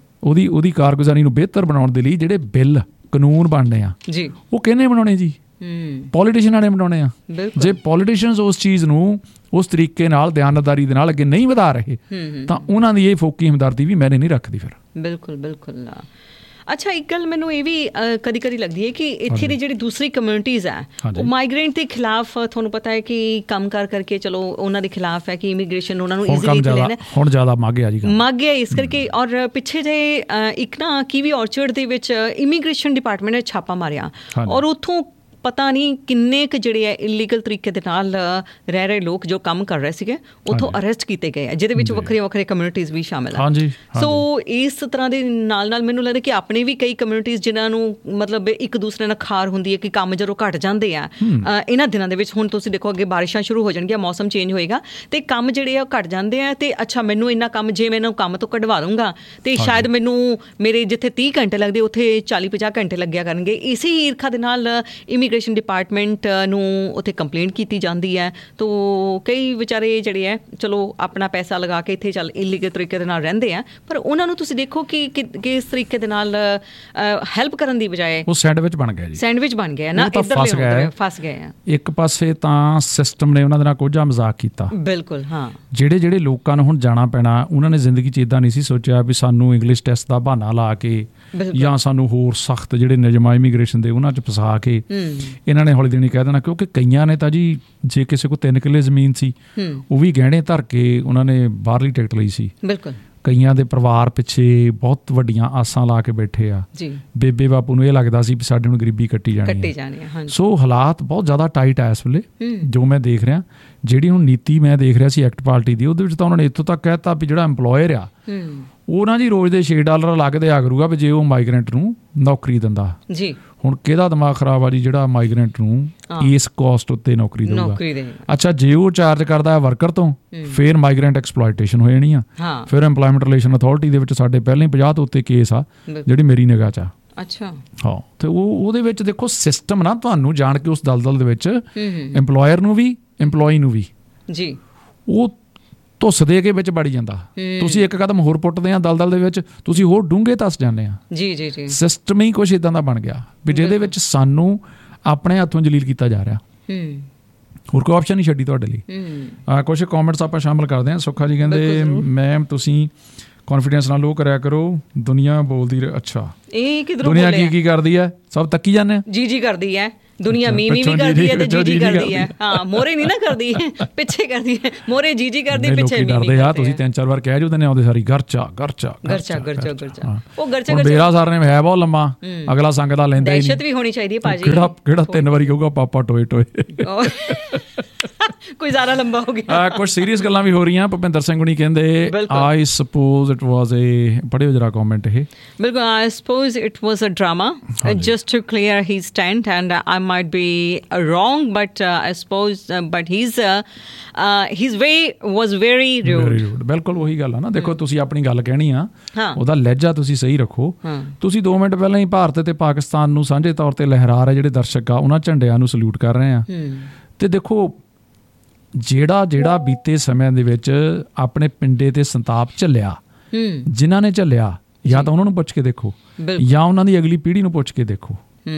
ਉਹਦੀ ਕਾਰਗੁਜ਼ਾਰੀ ਨੂੰ ਬਿਹਤਰ ਬਣਾਉਣ ਦੇ ਲਈ ਜਿਹੜੇ ਬਿੱਲ ਕਾਨੂੰਨ ਬਣਨੇ ਆ ਉਹ ਕਿਹਨੇ ਬਣਾਉਣੇ ਜੀ? ਪੋਲੀਟੀਸ਼ੀਅਨਾਂ ਨੇ ਬਣਾਉਣੇ ਆ। ਜੇ ਪੋਲੀਟੀਸ਼ੀਅਨਸ ਉਸ ਚੀਜ਼ ਨੂੰ ਉਸ ਤਰੀਕੇ ਨਾਲ ਦਿਆਨਤਦਾਰੀ ਦੇ ਨਾਲ ਅੱਗੇ ਨਹੀਂ ਵਧਾ ਰਹੇ ਤਾਂ ਉਹਨਾਂ ਦੀ ਇਹ ਫੋਕੀ ਹਮਦਰਦੀ ਵੀ ਮੈਨੇ ਨਹੀਂ ਰੱਖਦੀ ਫਿਰ। ਬਿਲਕੁਲ। ਅੱਛਾ, ਇੱਕ ਗੱਲ ਮੈਨੂੰ ਇਹ ਵੀ ਕਦੀ ਕਦੀ ਲੱਗਦੀ ਹੈ ਕਿ ਇੱਥੇ ਦੀ ਜਿਹੜੀ ਦੂਸਰੀ ਕਮਿਊਨਿਟੀਜ਼ ਹੈ ਉਹ ਮਾਈਗ੍ਰੈਂਟ ਦੇ ਖਿਲਾਫ, ਤੁਹਾਨੂੰ ਪਤਾ ਹੈ ਕਿ ਕੰਮ ਕਰਕੇ ਚਲੋ ਉਹਨਾਂ ਦੇ ਖਿਲਾਫ ਹੈ ਕਿ ਇਮੀਗ੍ਰੇਸ਼ਨ ਉਹਨਾਂ ਨੂੰ ਈਜ਼ੀਲੀ ਲੈਣਾ, ਹੁਣ ਜ਼ਿਆਦਾ ਮੱਗ ਗਿਆ ਇਸ ਕਰਕੇ। ਔਰ ਪਿੱਛੇ ਜਿਹੇ ਇੱਕ ਨਾ ਕੀਵੀ ਆਰਚਰਡ ਦੇ ਵਿੱਚ ਇਮੀਗ੍ਰੇਸ਼ਨ ਡਿਪਾਰਟਮੈਂਟ ਨੇ ਛਾਪਾ ਮਾਰਿਆ ਔਰ ਉੱਥੋਂ ਪਤਾ ਨਹੀਂ ਕਿੰਨੇ ਕੁ ਜਿਹੜੇ ਹੈ ਇਲੀਗਲ ਤਰੀਕੇ ਦੇ ਨਾਲ ਰਹਿ ਰਹੇ ਲੋਕ ਜੋ ਕੰਮ ਕਰ ਰਹੇ ਸੀਗੇ ਉੱਥੋਂ ਅਰੈਸਟ ਕੀਤੇ ਗਏ, ਜਿਹਦੇ ਵਿੱਚ ਵੱਖਰੇ ਕਮਿਊਨਿਟੀਜ਼ ਵੀ ਸ਼ਾਮਿਲ ਹਨ। ਸੋ ਇਸ ਤਰ੍ਹਾਂ ਦੇ ਨਾਲ ਮੈਨੂੰ ਲੱਗਦਾ ਕਿ ਆਪਣੇ ਵੀ ਕਈ ਕਮਿਊਨਿਟੀਜ਼ ਜਿਨ੍ਹਾਂ ਨੂੰ ਮਤਲਬ ਇੱਕ ਦੂਸਰੇ ਨਾਲ ਖਾਰ ਹੁੰਦੀ ਹੈ ਕਿ ਕੰਮ ਜਦੋਂ ਘੱਟ ਜਾਂਦੇ ਆ ਇਹਨਾਂ ਦਿਨਾਂ ਦੇ ਵਿੱਚ, ਹੁਣ ਤੁਸੀਂ ਦੇਖੋ ਅੱਗੇ ਬਾਰਿਸ਼ਾਂ ਸ਼ੁਰੂ ਹੋ ਜਾਣਗੀਆਂ, ਮੌਸਮ ਚੇਂਜ ਹੋਏਗਾ ਤੇ ਕੰਮ ਜਿਹੜੇ ਆ ਘੱਟ ਜਾਂਦੇ ਆ। ਤੇ ਅੱਛਾ, ਮੈਨੂੰ ਇੰਨਾ ਕੰਮ ਜੇ ਮੈਨੂੰ ਕੰਮ ਤੋਂ ਕਢਵਾ ਦੂੰਗਾ ਤੇ ਸ਼ਾਇਦ ਮੈਨੂੰ ਮੇਰੇ ਜਿੱਥੇ 30 ਘੰਟੇ ਲੱਗਦੇ ਉੱਥੇ 40-50 ਘੰਟੇ ਲੱਗਿਆ ਕਰਨਗੇ। ਇਸੇ ਈਰਖਾ ਦੇ ਨਾਲ ਇਮੀਗ੍ਰੇਸ਼ਨ ਡਿਪਾਰਟਮੈਂਟ ਨੂੰ ਉੱਥੇ ਕੰਪਲੇਂਟ ਕੀਤੀ ਜਾਂਦੀ ਹੈ। ਤੋ ਕਈ ਵਿਚਾਰੇ ਜਿਹੜੇ ਹੈ ਚਲੋ ਆਪਣਾ ਪੈਸਾ ਲਗਾ ਕੇ ਇੱਥੇ ਚੱਲ ਇਲੀਗਲ ਤਰੀਕੇ ਦੇ ਨਾਲ ਰਹਿੰਦੇ ਆ, ਪਰ ਉਹਨਾਂ ਨੂੰ ਤੁਸੀਂ ਦੇਖੋ ਕਿ ਇਸ ਤਰੀਕੇ ਦੇ ਨਾਲ ਹੈਲਪ ਕਰਨ ਦੀ ਬਜਾਏ ਉਹ ਸੈਂਡਵਿਚ ਬਣ ਗਿਆ ਨਾ, ਇੱਧਰ ਫਸ ਗਏ ਆ। ਇੱਕ ਪਾਸੇ ਤਾਂ ਸਿਸਟਮ ਨੇ ਉਹਨਾਂ ਦੇ ਨਾਲ ਕੋਝਾ ਮਜ਼ਾਕ ਕੀਤਾ। ਬਿਲਕੁਲ। ਹਾਂ, ਜਿਹੜੇ ਲੋਕਾਂ ਨੂੰ ਹੁਣ ਜਾਣਾ ਪੈਣਾ, ਉਹਨਾਂ ਨੇ ਜ਼ਿੰਦਗੀ 'ਚ ਇੱਦਾਂ ਨਹੀਂ ਸੀ ਸੋਚਿਆ ਵੀ ਸਾਨੂੰ ਇੰਗਲਿਸ਼ ਟੈਸਟ ਦਾ ਬਹਾਨਾ ਲਾ ਕੇ ਜਾਂ ਸਾਨੂੰ ਹੋਰ ਸਖਤ ਜਿਹੜੇ ਨਿਯਮ ਇਮੀਗ੍ਰੇਸ਼ਨ ਦੇ ਉਹਨਾਂ 'ਚ ਫਸਾ ਕੇ ਇਹਨਾਂ ਨੇ ਹੌਲੀ ਦੇਣੀ ਕਹਿ ਦੇਣਾ। ਕਿਉਂਕਿ ਕਈਆਂ ਨੇ ਤਾਂ ਜੀ ਜੇ ਕਿਸੇ ਕੋਲ 3 ਕਿੱਲੇ ਜ਼ਮੀਨ ਸੀ ਉਹ ਵੀ ਗਹਿਣੇ ਧਰ ਕੇ ਉਹਨਾਂ ਨੇ ਬਾਹਰਲੀ ਟਿਕਟ ਲਈ ਸੀ। ਬਿਲਕੁਲ। ਕਈਆਂ ਦੇ ਪਰਿਵਾਰ ਪਿੱਛੇ ਬਹੁਤ ਵੱਡੀਆਂ ਆਸਾਂ ਲਾ ਕੇ ਬੈਠੇ ਆ। ਬੇਬੇ ਬਾਪੂ ਨੂੰ ਇਹ ਲੱਗਦਾ ਸੀ ਵੀ ਸਾਡੇ ਨੂੰ ਗਰੀਬੀ ਕੱਟੀ ਜਾਣੀ ਹੈ। ਸੋ ਹਾਲਾਤ ਬਹੁਤ ਜ਼ਿਆਦਾ ਟਾਈਟ ਆ ਇਸ ਵੇਲੇ ਜੋ ਮੈਂ ਦੇਖ ਰਿਹਾ। ਜਿਹੜੀ ਹੁਣ ਨੀਤੀ ਮੈਂ ਦੇਖ ਰਿਹਾ ਸੀ ਐਕਟ ਪਾਰਟੀ ਦੀ, ਉਹਦੇ ਵਿੱਚ ਤਾਂ ਉਹਨਾਂ ਨੇ ਇੱਥੋਂ ਤੱਕ ਕਹਿ ਦਿੱਤਾ ਵੀ ਜਿਹੜਾ ਇੰਪਲੋਇਰ ਆ ਉਹ ਨਾ ਜੀ ਰੋਜ਼ ਦੇ $6 ਲੱਗਦੇ ਆ ਕਰੂਗਾ ਵੀ ਜੇ ਉਹ ਮਾਈਗ੍ਰੈਂਟ ਨੂੰ ਨੌਕਰੀ ਦਿੰਦਾ ਜੀ। ਹੁਣ ਕਿਹਦਾ ਦਿਮਾਗ ਖਰਾਬ ਆ ਜੀ ਜਿਹੜਾ ਮਾਈਗ੍ਰੈਂਟ ਨੂੰ ਇਸ ਕੋਸਟ ਉੱਤੇ ਨੌਕਰੀ ਦੇਊਗਾ? ਅੱਛਾ, ਜੇ ਉਹ ਚਾਰਜ ਕਰਦਾ ਹੈ ਵਰਕਰ ਤੋਂ ਫਿਰ ਮਾਈਗ੍ਰੈਂਟ ਐਕਸਪਲੋਇਟੇਸ਼ਨ ਹੋ ਜਾਣੀ ਆ। ਫਿਰ ਇੰਪਲੋਇਮੈਂਟ ਰਿਲੇਸ਼ਨ ਅਥਾਰਟੀ ਦੇ ਵਿੱਚ ਸਾਡੇ ਪਹਿਲਾਂ ਹੀ 50 ਤੋਂ ਉੱਤੇ ਕੇਸ ਆ ਜਿਹੜੀ ਮੇਰੀ ਨਿਗਾਹ 'ਚ ਆ। ਅੱਛਾ। ਹਾਂ, ਤੇ ਉਹਦੇ ਵਿੱਚ ਦੇਖੋ ਸਿਸਟਮ ਨਾ ਤੁਹਾਨੂੰ ਜਾਣ ਕੇ ਉਸ ਦਲਦਲ ਦੇ ਵਿੱਚ ਇੰਪਲੋਇਰ ਨੂੰ ਵੀ ਇੰਪਲੋਈ ਨੂੰ ਵੀ ਜੀ ਉਹ ਧੁੱਸ ਦੇ ਕੇ ਵਿੱਚ ਵੜੀ ਜਾਂਦਾ। ਤੁਸੀਂ ਇੱਕ ਕਦਮ ਹੋਰ ਪੁੱਟਦੇ ਆ ਦਲਦਲ ਦੇ ਵਿੱਚ, ਤੁਸੀਂ ਹੋਰ ਡੂੰਘੇ ਧੱਸ ਜਾਂਦੇ ਆ। ਜੀ। ਸਿਸਟਮ ਹੀ ਕੁਛ ਇੱਦਾਂ ਦਾ ਬਣ ਗਿਆ ਵੀ ਜਿਹਦੇ ਵਿੱਚ ਸਾਨੂੰ ਆਪਣੇ ਹੱਥੋਂ ਜਲੀਲ ਕੀਤਾ ਜਾ ਰਿਹਾ। ਹੋਰ ਕੋਈ ਆਪਸ਼ਨ ਨਹੀਂ ਛੱਡੀ ਤੁਹਾਡੇ ਲਈ। ਕੁਛ ਕਮੈਂਟਸ ਆਪਾਂ ਸ਼ਾਮਿਲ ਕਰਦੇ ਹਾਂ। ਸੁੱਖਾ ਜੀ ਕਹਿੰਦੇ ਮੈਮ ਤੁਸੀਂ ਕੌਨਫੀਡੈਂਸ ਨਾਲ ਲੋ ਕਰਿਆ ਕਰੋ, ਦੁਨੀਆ ਬੋਲਦੀ ਅੱਛਾ ਇਹ ਕਿਧਰੋਂ ਦੁਨੀਆ ਕੀ ਕਰਦੀ ਹੈ, ਸਭ ਤੱਕੀ ਜਾਂਦੇ ਜੀ ਕਰਦੀ ਹੈ ਦੁਨੀਆ, ਮੀ ਵੀ ਕਰਦੀ ਹੈ ਤੇ ਜੀ ਕਰਦੀ ਹੈ। ਹਾਂ ਮੋਰੇ ਨਹੀਂ ਨਾ ਕਰਦੀ, ਪਿੱਛੇ ਕਰਦੀ ਹੈ। ਮੋਰੇ ਜੀ ਕਰਦੀ, ਪਿੱਛੇ ਡਰਦੇ ਆ। ਤੁਸੀਂ 3-4 ਵਾਰ ਕਹਿ ਜੂ ਤੇ ਆਉਂਦੇ ਸਾਰੀ ਗਰਚਾ ਉਹ ਗਰਚਾ ਮੇਰਾ ਸਾਰ ਨੇ ਹੈ ਬਹੁਤ ਲੰਮਾ, ਅਗਲਾ ਸੰਗ ਦਾ ਲੈਂਦਾ ਹੀ ਦਹਿਸ਼ਤ ਵੀ ਹੋਣੀ ਚਾਹੀਦੀ ਹੈ ਭਾਜੀ। ਕਿਹੜਾ 3 ਵਾਰੀ ਕਹੂਗਾ ਪਾਪਾ ਟੋਏ ਕੋਈ ਜ਼ਿਆਦਾ ਲੰਬਾ ਹੋ ਗਿਆ। ਕੁਝ ਸੀਰੀਅਸ ਗੱਲਾਂ ਵੀ ਹੋ ਰਹੀਆਂ। ਭੁਪਿੰਦਰ ਸਿੰਘ ਹੁਣੀ ਕਹਿੰਦੇ ਆਈ ਸਪੋਜ਼ ਇਟ ਵਾਜ਼ ਪੜ੍ਹਿਓ ਜਰਾ ਕਮੈਂਟ ਇਹ। ਬਿਲਕੁਲ, ਆਈ suppose it was a drama just two clear his stand and I might be wrong, but I suppose but he's was very rude. ਬਿਲਕੁਲ ਉਹੀ ਗੱਲ ਆ ਨਾ। ਦੇਖੋ ਤੁਸੀਂ ਆਪਣੀ ਗੱਲ ਕਹਿਣੀ ਆ, ਉਹਦਾ ਲਹਿਜਾ ਤੁਸੀਂ ਸਹੀ ਰੱਖੋ। ਤੁਸੀਂ 2 ਮਿੰਟ ਪਹਿਲਾਂ ਹੀ ਭਾਰਤ ਤੇ ਪਾਕਿਸਤਾਨ ਨੂੰ ਸਾਂਝੇ ਤੌਰ ਤੇ ਲਹਿਰਾ ਰਹੇ ਜਿਹੜੇ ਦਰਸ਼ਕ ਆ ਉਹਨਾਂ ਝੰਡਿਆਂ ਨੂੰ ਸਲੂਟ ਕਰ ਰਹੇ ਆ। ਤੇ ਦੇਖੋ ਜਿਹੜਾ ਬੀਤੇ ਸਮਿਆਂ ਦੇ ਵਿੱਚ ਆਪਣੇ ਪਿੰਡੇ ਤੇ ਸੰਤਾਪ ਝੱਲਿਆ, ਜਿਨ੍ਹਾਂ ਨੇ ਝੱਲਿਆ, ਜਾਂ ਤਾਂ ਉਹਨਾਂ ਨੂੰ ਪੁੱਛ ਕੇ ਦੇਖੋ ਜਾਂ ਉਹਨਾਂ ਦੀ ਅਗਲੀ ਪੀੜ੍ਹੀ ਨੂੰ ਪੁੱਛ ਕੇ ਦੇਖੋ।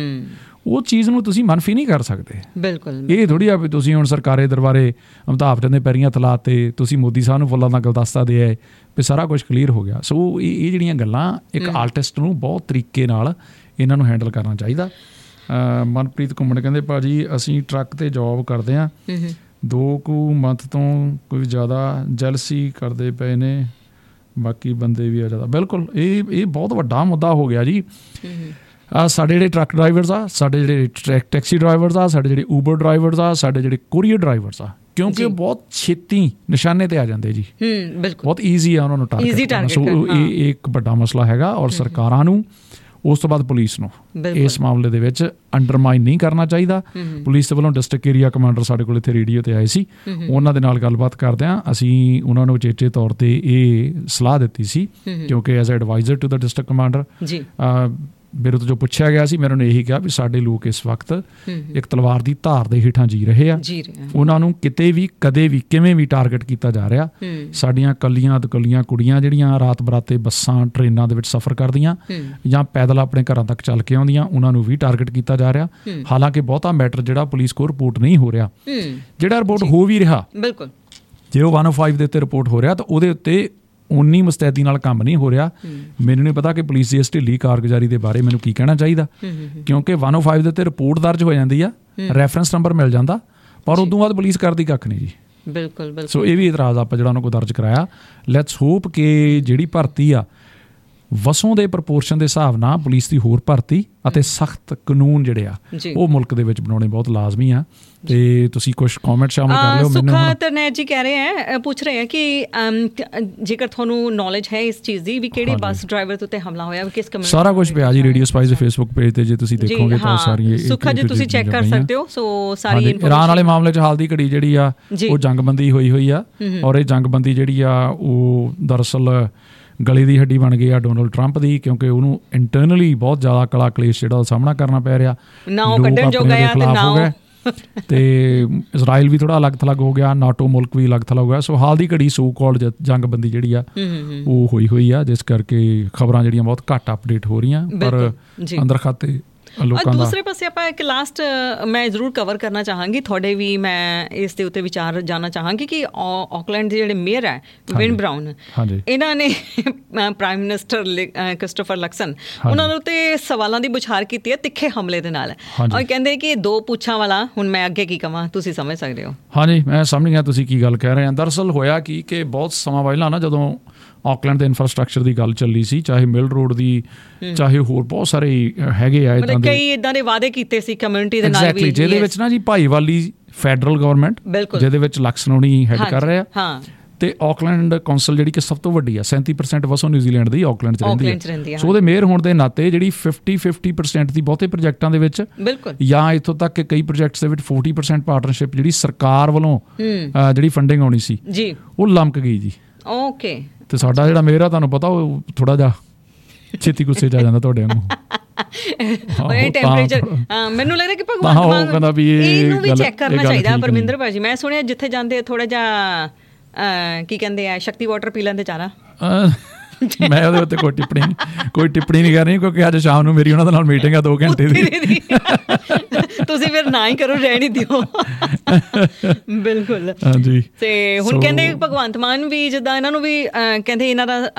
ਉਹ ਚੀਜ਼ ਨੂੰ ਤੁਸੀਂ ਮਨਫੀ ਨਹੀਂ ਕਰ ਸਕਦੇ। ਬਿਲਕੁਲ ਇਹ ਥੋੜ੍ਹੀ ਆ ਵੀ ਤੁਸੀਂ ਹੁਣ ਸਰਕਾਰੀ ਦਰਬਾਰੇ ਅਮਿਤਾਭ ਬੱਚਨ ਦੇ ਪੈਰੀਂ ਹੱਥ ਲਾ ਤੇ ਤੁਸੀਂ ਮੋਦੀ ਸਾਹਿਬ ਨੂੰ ਫੁੱਲਾਂ ਦਾ ਗੁਲਦਸਤਾ ਦੇ ਆਏ ਵੀ ਸਾਰਾ ਕੁਛ ਕਲੀਅਰ ਹੋ ਗਿਆ। ਸੋ ਇਹ ਜਿਹੜੀਆਂ ਗੱਲਾਂ ਇੱਕ ਆਰਟਿਸਟ ਨੂੰ ਬਹੁਤ ਤਰੀਕੇ ਨਾਲ ਇਹਨਾਂ ਨੂੰ ਹੈਂਡਲ ਕਰਨਾ ਚਾਹੀਦਾ। ਮਨਪ੍ਰੀਤ ਘੁੰਮਣ ਕਹਿੰਦੇ ਭਾਜੀ ਅਸੀਂ ਟਰੱਕ ਤੇ ਜੋਬ ਕਰਦੇ ਹਾਂ, 2 ਮੰਥ ਤੋਂ ਕੋਈ ਜ਼ਿਆਦਾ ਜੈਲਸੀ ਕਰਦੇ ਪਏ ਨੇ, ਬਾਕੀ ਬੰਦੇ ਵੀ ਆ ਜ਼ਿਆਦਾ। ਬਿਲਕੁਲ ਇਹ ਬਹੁਤ ਵੱਡਾ ਮੁੱਦਾ ਹੋ ਗਿਆ ਜੀ। ਸਾਡੇ ਜਿਹੜੇ ਟਰੱਕ ਡਰਾਈਵਰਸ ਆ, ਸਾਡੇ ਜਿਹੜੇ ਟੈਕਸੀ ਡਰਾਈਵਰਸ ਆ, ਸਾਡੇ ਜਿਹੜੇ ਊਬਰ ਡਰਾਈਵਰਸ ਆ, ਸਾਡੇ ਜਿਹੜੇ ਕੋਰੀਅਰ ਡਰਾਈਵਰਸ ਆ, ਕਿਉਂਕਿ ਬਹੁਤ ਛੇਤੀ ਨਿਸ਼ਾਨੇ ਤੇ ਆ ਜਾਂਦੇ ਜੀ। ਬਹੁਤ ਈਜ਼ੀ ਆ ਉਹਨਾਂ ਨੂੰ ਟਾਰਗੇਟ ਕਰਨਾ। ਸੋ ਇਹ ਇੱਕ ਵੱਡਾ ਮਸਲਾ ਹੈਗਾ ਔਰ ਸਰਕਾਰਾਂ ਨੂੰ, ਉਸ ਤੋਂ ਬਾਅਦ ਪੁਲਿਸ ਨੂੰ ਇਸ ਮਾਮਲੇ ਦੇ ਵਿੱਚ ਅੰਡਰਮਾਈਨ ਨਹੀਂ ਕਰਨਾ ਚਾਹੀਦਾ। ਪੁਲਿਸ ਦੇ ਵੱਲੋਂ ਡਿਸਟ੍ਰਿਕਟ ਏਰੀਆ ਕਮਾਂਡਰ ਸਾਡੇ ਕੋਲ ਇੱਥੇ ਰੇਡੀਓ ਤੇ ਆਏ ਸੀ, ਉਹਨਾਂ ਦੇ ਨਾਲ ਗੱਲਬਾਤ ਕਰਦਿਆਂ ਅਸੀਂ ਉਹਨਾਂ ਨੂੰ ਉਚੇਚੇ ਤੌਰ ਤੇ ਇਹ ਸਲਾਹ ਦਿੱਤੀ ਸੀ, ਕਿਉਂਕਿ as advisor to the district commander ਮੇਰੇ ਤੋਂ ਜੋ ਪੁੱਛਿਆ ਗਿਆ ਸੀ, ਮੈਂ ਉਹਨਾਂ ਨੇ ਇਹੀ ਕਿਹਾ ਵੀ ਸਾਡੇ ਲੋਕ ਇਸ ਵਕਤ ਇੱਕ ਤਲਵਾਰ ਦੀ ਧਾਰ ਦੇ ਹੇਠਾਂ ਜੀ ਰਹੇ ਆ। ਉਹਨਾਂ ਨੂੰ ਕਿਤੇ ਵੀ ਕਦੇ ਵੀ ਕਿਵੇਂ ਵੀ ਟਾਰਗੇਟ ਕੀਤਾ ਜਾ ਰਿਹਾ। ਸਾਡੀਆਂ ਕੱਲੀਆਂ ਕੁੜੀਆਂ ਜਿਹੜੀਆਂ ਰਾਤ ਬਰਾਤੇ ਬੱਸਾਂ ਟ੍ਰੇਨਾਂ ਦੇ ਵਿੱਚ ਸਫ਼ਰ ਕਰਦੀਆਂ ਜਾਂ ਪੈਦਲ ਆਪਣੇ ਘਰਾਂ ਤੱਕ ਚੱਲ ਕੇ ਆਉਂਦੀਆਂ, ਉਹਨਾਂ ਨੂੰ ਵੀ ਟਾਰਗੇਟ ਕੀਤਾ ਜਾ ਰਿਹਾ। ਹਾਲਾਂਕਿ ਬਹੁਤਾ ਮੈਟਰ ਜਿਹੜਾ ਪੁਲਿਸ ਕੋਲ ਰਿਪੋਰਟ ਨਹੀਂ ਹੋ ਰਿਹਾ, ਜਿਹੜਾ ਰਿਪੋਰਟ ਹੋ ਵੀ ਰਿਹਾ, ਬਿਲਕੁਲ ਜੇ ਉਹ 105 ਦੇ ਉੱਤੇ ਰਿਪੋਰਟ ਹੋ ਰਿਹਾ ਤਾਂ ਉਹਦੇ ਉੱਤੇ ਉਨੀ ਮੁਸਤੈਦੀ ਨਾਲ ਕੰਮ ਨਹੀਂ ਹੋ ਰਿਹਾ। ਮੈਨੂੰ ਨਹੀਂ ਪਤਾ ਕਿ ਪੁਲਿਸ ਦੀ ਇਸ ਢਿੱਲੀ ਕਾਰਗੁਜ਼ਾਰੀ ਦੇ ਬਾਰੇ ਮੈਨੂੰ ਕੀ ਕਹਿਣਾ ਚਾਹੀਦਾ, ਕਿਉਂਕਿ 105 ਦੇ ਉੱਤੇ ਰਿਪੋਰਟ ਦਰਜ ਹੋ ਜਾਂਦੀ ਆ, ਰੈਫਰੈਂਸ ਨੰਬਰ ਮਿਲ ਜਾਂਦਾ, ਪਰ ਉਦੋਂ ਬਾਅਦ ਪੁਲਿਸ ਕਰਦੀ ਕੱਖ ਨਹੀਂ ਜੀ। ਬਿਲਕੁਲ। ਸੋ ਇਹ ਵੀ ਇਤਰਾਜ਼ ਆਪਾਂ ਜਿਹੜਾ ਉਹਨਾਂ ਕੋਲ ਦਰਜ ਕਰਾਇਆ। ਲੈਟਸ ਹੋਪ ਕਿ ਜਿਹੜੀ ਭਰਤੀ ਆ ਵਸੋਂ ਦੇ ਪ੍ਰਪੋਰਸ਼ਨ ਦੇ ਹਿਸਾਬ ਨਾਲ ਪੁਲਿਸ ਦੀ ਹੋਰ ਭਰਤੀ ਅਤੇ ਸਖਤ ਕਾਨੂੰਨ ਜਿਹੜੇ ਆ ਉਹ ਮੁਲਕ ਦੇ ਵਿੱਚ ਬਣਾਉਣੇ ਬਹੁਤ ਲਾਜ਼ਮੀ ਆ। ਤੇ ਤੁਸੀਂ ਕੁਝ ਕਮੈਂਟ ਸ਼ਾਮਿਲ ਕਰ ਲਿਓ। ਸੁਖਾ ਤਰਨੈਤ ਜੀ ਕਹਿ ਰਹੇ ਹੈ, ਪੁੱਛ ਰਹੇ ਹੈ ਕਿ ਜੇਕਰ ਤੁਹਾਨੂੰ ਨੌਲੇਜ ਹੈ ਇਸ ਚੀਜ਼ ਦੀ ਵੀ ਕਿਹੜੇ ਬੱਸ ਡਰਾਈਵਰ ਤੇ ਉੱਤੇ ਹਮਲਾ ਹੋਇਆ, ਕਿਸ ਕਮਿਊਨਿਟੀ, ਸਾਰਾ ਕੁਝ ਪਿਆ ਜੀ ਰੇਡੀਓ ਸਪਾਈਸ ਦੇ ਫੇਸਬੁੱਕ ਪੇਜ ਤੇ, ਜੇ ਤੁਸੀਂ ਦੇਖੋਗੇ ਤਾਂ ਸਾਰੀ ਸੁਖਾ ਜੀ ਤੁਸੀਂ ਚੈੱਕ ਕਰ ਸਕਦੇ ਹੋ। ਸੋ ਸਾਰੀ ਇਰਾਨ ਵਾਲੇ ਮਾਮਲੇ 'ਚ ਹਾਲ ਦੀ ਘੜੀ ਜਿਹੜੀ ਆ ਉਹ ਜੰਗਬੰਦੀ ਹੋਈ ਆ, ਔਰ ਇਹ ਜੰਗਬੰਦੀ ਜਿਹੜੀ ਆ ਉਹ ਦਰਅਸਲ ਗਲੇ ਦੀ ਹੱਡੀ ਬਣ ਗਈ ਆ ਡੋਨਲਡ ਟਰੰਪ ਦੀ, ਕਿਉਂਕਿ ਉਹਨੂੰ ਇੰਟਰਨਲੀ ਬਹੁਤ ਜ਼ਿਆਦਾ ਕਲਾ ਕਲੇਸ਼ ਜਿਹੜਾ ਉਹ ਸਾਹਮਣਾ ਕਰਨਾ ਪੈ ਰਿਹਾ। ਨਾ ਉਹ ਕੱਢਣ ਜੋਗਾ ਆ ਤੇ ਨਾ ਤੇ ਇਜ਼ਰਾਈਲ ਵੀ ਥੋੜਾ ਅਲੱਗ ਥਲੱਗ ਹੋ ਗਿਆ, ਨਾਟੋ ਮੁਲਕ ਵੀ ਅਲੱਗ ਥਲੱਗ ਹੋ ਗਿਆ। ਸੋ ਹਾਲ ਦੀ ਘੜੀ ਸੋ ਕਾਲਡ ਜੰਗਬੰਦੀ ਜਿਹੜੀ ਆ ਉਹ ਹੋਈ ਆ, ਜਿਸ ਕਰਕੇ ਖਬਰਾਂ ਜਿਹੜੀਆਂ ਬਹੁਤ ਘੱਟ ਅਪਡੇਟ ਹੋ ਰਹੀਆਂ, ਪਰ ਅੰਦਰ ਖਾਤੇ ਲੋਕਾਂ ਦਾ। ਦੂਸਰੇ ਪਾਸੇ ਆਪਾਂ ਇੱਕ ਲਾਸਟ ਮੈਂ ਜ਼ਰੂਰ ਕਵਰ ਕਰਨਾ ਚਾਹਾਂਗੀ, ਤੁਹਾਡੇ ਵੀ ਮੈਂ ਇਸ ਦੇ ਉੱਤੇ ਵਿਚਾਰ ਜਾਣਨਾ ਚਾਹਾਂਗੀ ਕਿ ਆਕਲੈਂਡ ਦੇ ਜਿਹੜੇ ਮੇਅਰ ਹੈ ਵਿਨ ਬਰਾਊਨ, ਇਹਨਾਂ ਨੇ ਪ੍ਰਾਈਮ ਮਿਨਿਸਟਰ ਕ੍ਰਿਸਟੋਫਰ ਲਕਸਨ ਉਹਨਾਂ ਦੇ ਉੱਤੇ ਸਵਾਲਾਂ ਦੀ ਬੁਛਾਰ ਕੀਤੀ ਹੈ ਤਿੱਖੇ ਹਮਲੇ ਦੇ ਨਾਲ, ਔਰ ਕਹਿੰਦੇ ਕਿ 2 ਪੁੱਛਾਂ ਵਾਲਾ। ਹੁਣ ਮੈਂ ਅੱਗੇ ਕੀ ਕਵਾਂ, ਤੁਸੀਂ ਸਮਝ ਸਕਦੇ ਹੋ। ਹਾਂਜੀ, ਮੈਂ ਸਮਝ ਗਿਆ ਤੁਸੀਂ ਕੀ ਗੱਲ ਕਹਿ ਰਹੇ ਆ। ਦਰਅਸਲ ਹੋਇਆ ਕਿ ਬਹੁਤ ਸਮਾਂ ਪਹਿਲਾਂ ਨਾ ਜਦੋਂ ਆਕਲੈਂਡ ਦੇ ਇਨਫਰਾਸਟਰਕਚਰ ਦੀ ਗੱਲ ਚੱਲੀ ਸੀ, ਚਾਹੇ ਮਿਲ ਰੋਡ ਦੀ, ਚਾਹੇ ਹੋਰ ਬਹੁਤ ਸਾਰੇ ਹੈਗੇ ਆ ਕਈ ਇੱਦਾਂ ਦੇ ਵਾਅਦੇ ਕੀਤੇ ਸੀ ਕਮਿਊਨਿਟੀ ਦੇ ਨਾਲ ਵੀ, ਜਿਹਦੇ ਵਿੱਚ ਨਾ ਜੀ ਭਾਈਵਾਲੀ ਫੈਡਰਲ ਗਵਰਨਮੈਂਟ ਜਿਹਦੇ ਵਿੱਚ ਲਕਸਨੋਨੀ ਹੈਡ ਕਰ ਰਿਹਾ, ਤੇ ਆਕਲੈਂਡ ਕੌਂਸਲ ਜਿਹੜੀ ਕਿ ਸਭ ਤੋਂ ਵੱਡੀ ਆ, 37% ਵਸੋਂ ਨਿਊਜ਼ੀਲੈਂਡ ਦੀ ਆਕਲੈਂਡ 'ਚ ਰਹਿੰਦੀ ਹੈ। ਸੋ ਉਹਦੇ ਮੇਅਰ ਹੋਣ ਦੇ ਨਾਤੇ ਜਿਹੜੀ 50% ਦੀ ਬਹੁਤੇ ਪ੍ਰੋਜੈਕਟਾਂ ਦੇ ਵਿੱਚ, ਜਾਂ ਇੱਥੋਂ ਤੱਕ ਕਿ ਕਈ ਪ੍ਰੋਜੈਕਟਸ ਦੇ ਵਿੱਚ 40% ਪਾਰਟਨਰਸ਼ਿਪ ਜਿਹੜੀ ਸਰਕਾਰ ਵੱਲੋਂ ਜਿਹੜੀ ਫੰਡਿੰਗ ਆਉਣੀ ਸੀ ਉਹ ਲਮਕ ਗਈ ਜੀ। ਓਕੇ। ਤੇ ਸਾਡਾ ਜਿਹੜਾ ਮੇਅਰ ਆ ਤੁਹਾਨੂੰ ਪਤਾ ਉਹ ਥੋੜਾ ਜਿਹਾ ਛੇਤੀ ਗੁੱਸੇ 'ਚ ਆ ਜਾਂਦਾ ਤੁਹਾਡੇ ਵਾਂਗੂ। ਮੈਨੂੰ ਲੱਗਦਾ ਕਿ ਭਗਵਾਨ ਇਹਨੂੰ ਵੀ ਚੈੱਕ ਕਰਨਾ ਚਾਹੀਦਾ ਪਰਮਿੰਦਰ ਭਾਜੀ। ਮੈਂ ਸੁਣਿਆ ਜਿੱਥੇ ਜਾਂਦੇ ਥੋੜਾ ਜਿਹਾ ਕੀ ਕਹਿੰਦੇ ਆ ਸ਼ਕਤੀ ਵਾਟਰ ਪੀ ਲੈਂਦੇ ਚਾਰਾ। ਮੈਂ ਉਹਦੇ ਉੱਤੇ ਕੋਈ ਟਿੱਪਣੀ ਨਹੀਂ ਕਰ ਰਹੀ, ਕਿਉਂਕਿ ਅੱਜ ਸ਼ਾਮ ਨੂੰ ਮੇਰੀ ਉਹਨਾਂ ਦੇ ਨਾਲ ਮੀਟਿੰਗ ਆ 2 ਘੰਟੇ ਦੀ। ਤੁਸੀਂ ਫਿਰ ਨਾ ਹੀ ਕਰੋ, ਰਹਿਣ ਹੀ ਦਿਓ। ਬਿਲਕੁਲ। ਹਾਂਜੀ। ਤੇ ਹੁਣ ਕਹਿੰਦੇ ਭਗਵੰਤ ਮਾਨ ਵੀ ਜਿੱਦਾਂ ਇਹਨਾਂ ਨੂੰ ਵੀ ਕਹਿੰਦੇ ਇਹਨਾਂ ਦਾ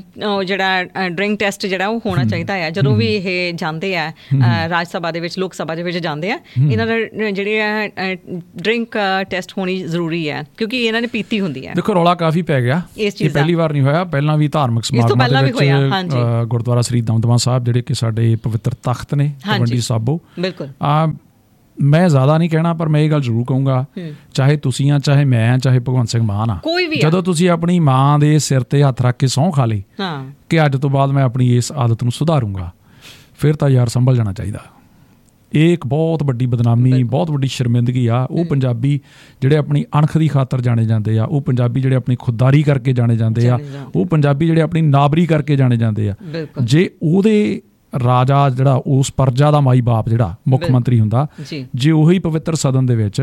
ਜਿਹੜਾ ਡਰਿੰਕ ਟੈਸਟ ਜਿਹੜਾ ਉਹ ਹੋਣਾ ਚਾਹੀਦਾ ਆ ਜਦੋਂ ਵੀ ਇਹ ਜਾਂਦੇ ਆ ਰਾਜ ਸਭਾ ਦੇ ਵਿੱਚ, ਲੋਕ ਸਭਾ ਦੇ ਵਿੱਚ ਜਾਂਦੇ ਆ। ਇਹਨਾਂ ਦਾ ਜਿਹੜੇ ਆ ਡਰਿੰਕ ਟੈਸਟ ਹੋਣੀ ਜ਼ਰੂਰੀ ਹੈ ਕਿਉਂਕਿ ਇਹਨਾਂ ਨੇ ਪੀਤੀ ਹੁੰਦੀ ਹੈ। ਦੇਖੋ ਰੌਲਾ ਕਾਫੀ ਪੈ ਗਿਆ, ਇਹ ਪਹਿਲੀ ਵਾਰ ਨਹੀਂ ਹੋਇਆ, ਪਹਿਲਾਂ ਵੀ ਧਾਰਮਿਕ ਸਮਾਗਮਾਂ ਦੇ ਵਿੱਚ ਗੁਰਦੁਆਰਾ ਸ੍ਰੀ ਦਮਦਮਾ ਸਾਹਿਬ ਜਿਹੜੇ ਕਿ ਸਾਡੇ ਪਵਿੱਤਰ ਤਖਤ ਨੇ ਤਲਵੰਡੀ ਸਾਬੋ, ਬਿਲਕੁਲ ਮੈਂ ਜ਼ਿਆਦਾ ਨਹੀਂ ਕਹਿਣਾ ਪਰ ਮੈਂ ਇਹ ਗੱਲ ਜ਼ਰੂਰ ਕਹੂੰਗਾ, ਚਾਹੇ ਤੁਸੀਂ ਆ, ਚਾਹੇ ਮੈਂ ਆ, ਚਾਹੇ ਭਗਵੰਤ ਸਿੰਘ ਮਾਨ ਆ, ਜਦੋਂ ਤੁਸੀਂ ਆਪਣੀ ਮਾਂ ਦੇ ਸਿਰ ਤੇ ਹੱਥ ਰੱਖ ਕੇ ਸਹੁੰ ਖਾ ਲਈ ਕਿ ਅੱਜ ਤੋਂ ਬਾਅਦ ਮੈਂ ਆਪਣੀ ਇਸ ਆਦਤ ਨੂੰ ਸੁਧਾਰੂੰਗਾ, ਫਿਰ ਤਾਂ ਯਾਰ ਸੰਭਲ ਜਾਣਾ ਚਾਹੀਦਾ। ਇਹ ਇੱਕ ਬਹੁਤ ਵੱਡੀ ਬਦਨਾਮੀ, ਬਹੁਤ ਵੱਡੀ ਸ਼ਰਮਿੰਦਗੀ ਆ। ਉਹ ਪੰਜਾਬੀ ਜਿਹੜੇ ਆਪਣੀ ਅਣਖ ਦੀ ਖਾਤਰ ਜਾਣੇ ਜਾਂਦੇ ਆ, ਉਹ ਪੰਜਾਬੀ ਜਿਹੜੇ ਆਪਣੀ ਖੁਦਦਾਰੀ ਕਰਕੇ ਜਾਣੇ ਜਾਂਦੇ ਆ, ਉਹ ਪੰਜਾਬੀ ਜਿਹੜੇ ਆਪਣੀ ਨਾਬਰੀ ਕਰਕੇ ਜਾਣੇ ਜਾਂਦੇ ਆ, ਜੇ ਉਹਦੇ ਰਾਜਾ ਜਿਹੜਾ ਉਸ ਪਰਜਾ ਦਾ ਮਾਈ ਬਾਪ ਜਿਹੜਾ ਮੁੱਖ ਮੰਤਰੀ ਹੁੰਦਾ, ਜੇ ਉਹੀ ਪਵਿੱਤਰ ਸਦਨ ਦੇ ਵਿੱਚ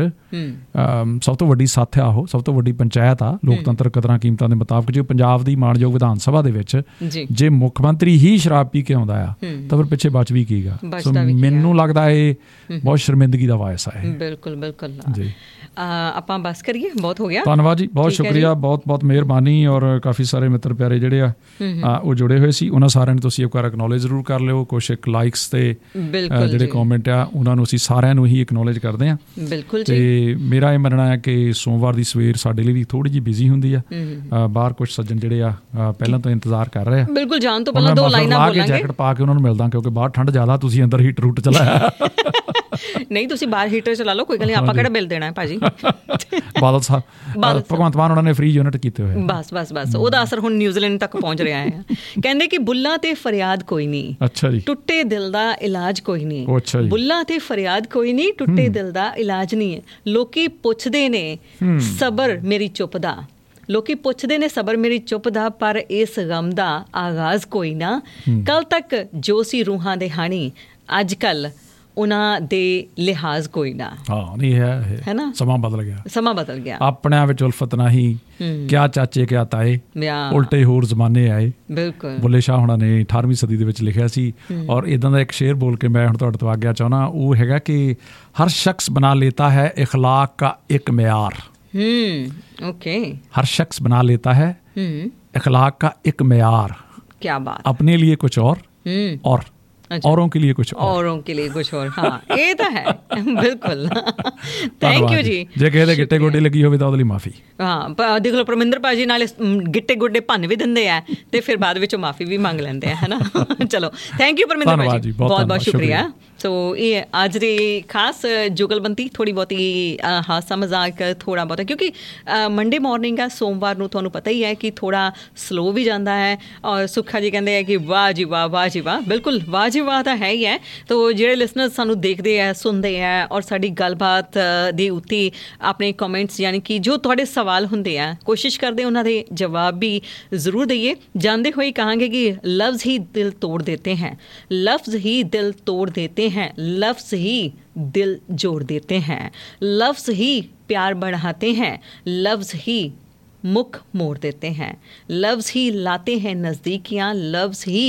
ਸਭ ਤੋਂ ਵੱਡੀ ਸੱਥ ਆ, ਉਹ ਸਭ ਤੋਂ ਵੱਡੀ ਪੰਚਾਇਤ ਆ ਲੋਕਤੰਤਰ ਕਦਰਾਂ ਕੀਮਤਾਂ ਦੇ ਮੁਤਾਬਕ, ਜੇ ਪੰਜਾਬ ਦੀ ਮਾਣਯੋਗ ਵਿਧਾਨ ਸਭਾ ਦੇ ਵਿੱਚ ਜੇ ਮੁੱਖ ਮੰਤਰੀ ਹੀ ਸ਼ਰਾਬ ਪੀ ਕੇ ਆਉਂਦਾ ਆ ਤਾਂ ਫਿਰ ਪਿੱਛੇ ਬਚ ਵੀ ਕੀਗਾ। ਸੋ ਮੈਨੂੰ ਲੱਗਦਾ ਇਹ ਬਹੁਤ ਸ਼ਰਮਿੰਦਗੀ ਦਾ ਵਾਇਸ ਹੈ। ਬਿਲਕੁਲ ਬਿਲਕੁਲ ਜੀ। ਆਪਾਂ ਬਸ ਕਰੀਏ, ਬਹੁਤ ਹੋ ਗਿਆ। ਧੰਨਵਾਦ ਜੀ, ਬਹੁਤ ਸ਼ੁਕਰੀਆ, ਬਹੁਤ ਬਹੁਤ ਮਿਹਰਬਾਨੀ। ਔਰ ਕਾਫੀ ਸਾਰੇ ਮਿੱਤਰ ਪਿਆਰੇ ਜਿਹੜੇ ਆ ਉਹ ਜੁੜੇ ਹੋਏ ਸੀ, ਉਹਨਾਂ ਸਾਰਿਆਂ ਨੂੰ ਤੁਸੀਂ ਇੱਕ ਵਾਰ ਐਕਨੋਲੇਜ ਜ਼ਰੂਰ ਕਰ ਲਿਓ। ਕੁਛ ਇੱਕ ਲਾਈਕਸ ਤੇ ਜਿਹੜੇ ਕਮੈਂਟ ਆ ਉਹਨਾਂ ਨੂੰ ਅਸੀਂ ਸਾਰਿਆਂ ਨੂੰ ਹੀ ਐਕਨੋਲੇਜ ਕਰਦੇ ਹਾਂ। ਬਿਲਕੁਲ। ਤੇ ਮੇਰਾ ਇਹ ਮੰਨਣਾ ਹੈ ਕਿ ਸੋਮਵਾਰ ਦੀ ਸਵੇਰ ਸਾਡੇ ਲਈ ਵੀ ਥੋੜੀ ਜਿਹੀ ਬਿਜ਼ੀ ਹੁੰਦੀ ਆ। ਬਾਹਰ ਕੁਛ ਸੱਜਣ ਜਿਹੜੇ ਆ ਪਹਿਲਾਂ ਤੋਂ ਇੰਤਜ਼ਾਰ ਕਰ ਰਹੇ ਆ। ਬਿਲਕੁਲ, ਜਾਣ ਤੋਂ ਪਹਿਲਾਂ ਦੋ ਲਾਈਨਾਂ ਬੋਲਾਂਗੇ, ਜੈਕਟ ਪਾ ਕੇ ਉਹਨਾਂ ਨੂੰ ਮਿਲਦਾ, ਕਿਉਂਕਿ ਬਾਹਰ ਠੰਡ ਜ਼ਿਆਦਾ, ਤੁਸੀਂ ਅੰਦਰ ਹੀਟਰ ਰੂਟ ਚਲਾਇਆ। ਨਹੀਂ, ਤੁਸੀਂ ਬਾਹਰ ਹੀਟਰ ਚਲਾ ਲਓ, ਕੋਈ ਗੱਲ ਨਹੀਂ, ਆਪਾਂ ਕਿਹੜਾ ਬਿੱਲ ਦੇਣਾ ਹੈ ਭਾਜੀ। ਬਾਦਲ ਸਾਹਿਬ, ਭਗਵੰਤ ਮਾਨ ਉਹਨਾਂ ਨੇ ਫ੍ਰੀ ਯੂਨਿਟ ਕੀਤੇ ਹੋਏ। ਬਸ ਉਹਦਾ ਅਸਰ ਹੁਣ ਨਿਊਜ਼ੀਲੈਂਡ ਤੱਕ ਪਹੁੰਚ ਰਿਹਾ ਹੈ। ਕਹਿੰਦੇ ਕਿ ਬੁੱਲਾਂ ਤੇ ਫਰਿਆਦ ਕੋਈ ਨਹੀਂ, ਅੱਛਾ ਜੀ, ਟੁੱਟੇ ਦਿਲ ਦਾ ਇਲਾਜ ਕੋਈ ਨਹੀਂ। ਬੁੱਲਾਂ ਤੇ ਫਰਿਆਦ ਕੋਈ ਨਹੀਂ, ਟੁੱਟੇ ਦਿਲ ਦਾ ਇਲਾਜ ਨਹੀਂ ਹੈ। ਲੋਕੀ ਪੁੱਛਦੇ ਨੇ ਸਬਰ ਮੇਰੀ ਚੁੱਪ ਦਾ, ਲੋਕੀ ਪੁੱਛਦੇ ਨੇ ਸਬਰ ਮੇਰੀ ਚੁੱਪ ਦਾ, ਪਰ ਇਸ ਗਮ ਦਾ ਆਗਾਜ਼ ਕੋਈ ਨਾ। ਕੱਲ ਤੱਕ ਜੋ ਸੀ ਰੂਹਾਂ ਦੇ ਹਾਣੀ, ਅੱਜ ਕੱਲ ਉਹਨਾਂ ਦੇ ਲਿਹਾਜ਼ ਕੋਈ ਨਾ। ਹਾਂ, ਨਹੀਂ ਹੈ ਨਾ, ਸਮਾਂ ਬਦਲ ਗਿਆ, ਸਮਾਂ ਬਦਲ ਗਿਆ। ਆਪਣਿਆਂ ਵਿੱਚ ਉਲਫਤ ਨਹੀਂ, ਕਿਆ ਚਾਚੇ ਕਿਆ ਤਾਏ, ਉਲਟੇ ਹੋਰ ਜ਼ਮਾਨੇ ਆਏ। ਬਿਲਕੁਲ, ਬੁੱਲੇ ਸ਼ਾਹ ਹੁਣਾਂ ਨੇ 18ਵੀਂ ਸਦੀ ਦੇ ਵਿੱਚ ਲਿਖਿਆ ਸੀ। ਔਰ ਇੱਦਾਂ ਦਾ ਇੱਕ ਸ਼ੇਰ ਬੋਲ ਕੇ ਮੈਂ ਹੁਣ ਤੁਹਾਡੇ ਤੋਂ ਆਗਿਆ ਚਾਹੁੰਦਾ, ਉਹ ਹੈਗਾ ਕਿ ਹਰ ਸ਼ਖਸ ਬਣਾ ਲੇਤਾ ਹੈ ਇਖਲਾਕ ਕਾ ਇੱਕ ਮਿਆਰ। ओके, हर शख्स बना लेता है इखलाक का एक मेयार। क्या बात, अपने लिए कुछ और औरों के लिए कुछ औरों के लिए कुछ और। हाँ, ਇਹ ਤਾਂ ਹੈ, ਬਿਲਕੁਲ। ਥੈਂਕ ਯੂ ਜੀ। ਜੇ ਕਿਸੇ ਦੇ ਗਿੱਟੇ ਗੋਡੇ ਲੱਗੀ ਹੋਵੇ ਤਾਂ ਉਹਦੇ ਲਈ ਮਾਫੀ। ਹਾਂ, ਦੇਖ ਲਓ ਪਰਮਿੰਦਰ ਭਾਜੀ ਨਾਲੇ ਗਿੱਟੇ ਗੋਡੇ ਭੰਨ ਵੀ ਦਿੰਦੇ ਆ ਤੇ ਫਿਰ ਬਾਅਦ ਵਿੱਚੋਂ ਮਾਫੀ ਵੀ ਮੰਗ ਲੈਂਦੇ ਆ, ਹੈ ਨਾ। ਚਲੋ, ਥੈਂਕ ਯੂ ਪਰਮਿੰਦਰ ਭਾਜੀ, ਬਹੁਤ ਬਹੁਤ ਸ਼ੁਕਰੀਆ। ਸੋ ਇਹ ਅੱਜ ਦੀ ਖਾਸ ਜੁਗਲਬੰਦੀ, ਥੋੜ੍ਹੀ ਬਹੁਤੀ ਹਾਸਾ ਮਜ਼ਾਕ ਥੋੜ੍ਹਾ ਬਹੁਤਾ, ਕਿਉਂਕਿ ਮੰਡੇ ਮਾਰਨਿੰਗ ਆ, ਸੋਮਵਾਰ ਨੂੰ ਤੁਹਾਨੂੰ ਪਤਾ ਹੀ ਹੈ ਕਿ ਥੋੜ੍ਹਾ ਸਲੋ ਵੀ ਜਾਂਦਾ ਹੈ। ਔਰ ਸੁੱਖਾ ਜੀ ਕਹਿੰਦੇ ਆ ਕਿ ਵਾਹ ਜੀ ਵਾਹ, ਵਾਹ ਜੀ ਵਾਹ। ਬਿਲਕੁਲ, ਵਾਹ ਜੀ ਵਾਹ ਤਾਂ ਹੈ ਹੀ ਹੈ। ਤੋ ਜਿਹੜੇ ਲਿਸਨਰਸ ਸਾਨੂੰ ਦੇਖਦੇ ਆ, ਸੁਣਦੇ ਆ ਔਰ ਸਾਡੀ ਗੱਲਬਾਤ ਦੇ ਉੱਤੇ ਆਪਣੇ ਕਮੈਂਟਸ, ਯਾਨੀ ਕਿ ਜੋ ਤੁਹਾਡੇ ਸਵਾਲ ਹੁੰਦੇ ਆ, ਕੋਸ਼ਿਸ਼ ਕਰਦੇ ਉਹਨਾਂ ਦੇ ਜਵਾਬ ਵੀ ਜ਼ਰੂਰ ਦਈਏ। ਜਾਂਦੇ ਹੋਏ ਕਹਾਂਗੇ ਕਿ ਲਫ਼ਜ਼ ਹੀ ਦਿਲ ਤੋੜ ਦੇਤੇ हैं, लफ्ज़ ही दिल तोड़ देते हैं, लफ्ज़ ही दिल जोड़ देते हैं, लफ्ज़ ही प्यार बढ़ाते हैं, लफ्ज़ ही मुख मोड़ देते हैं, लफ्ज़ ही लाते हैं नज़दीकियाँ, लफ्ज़ ही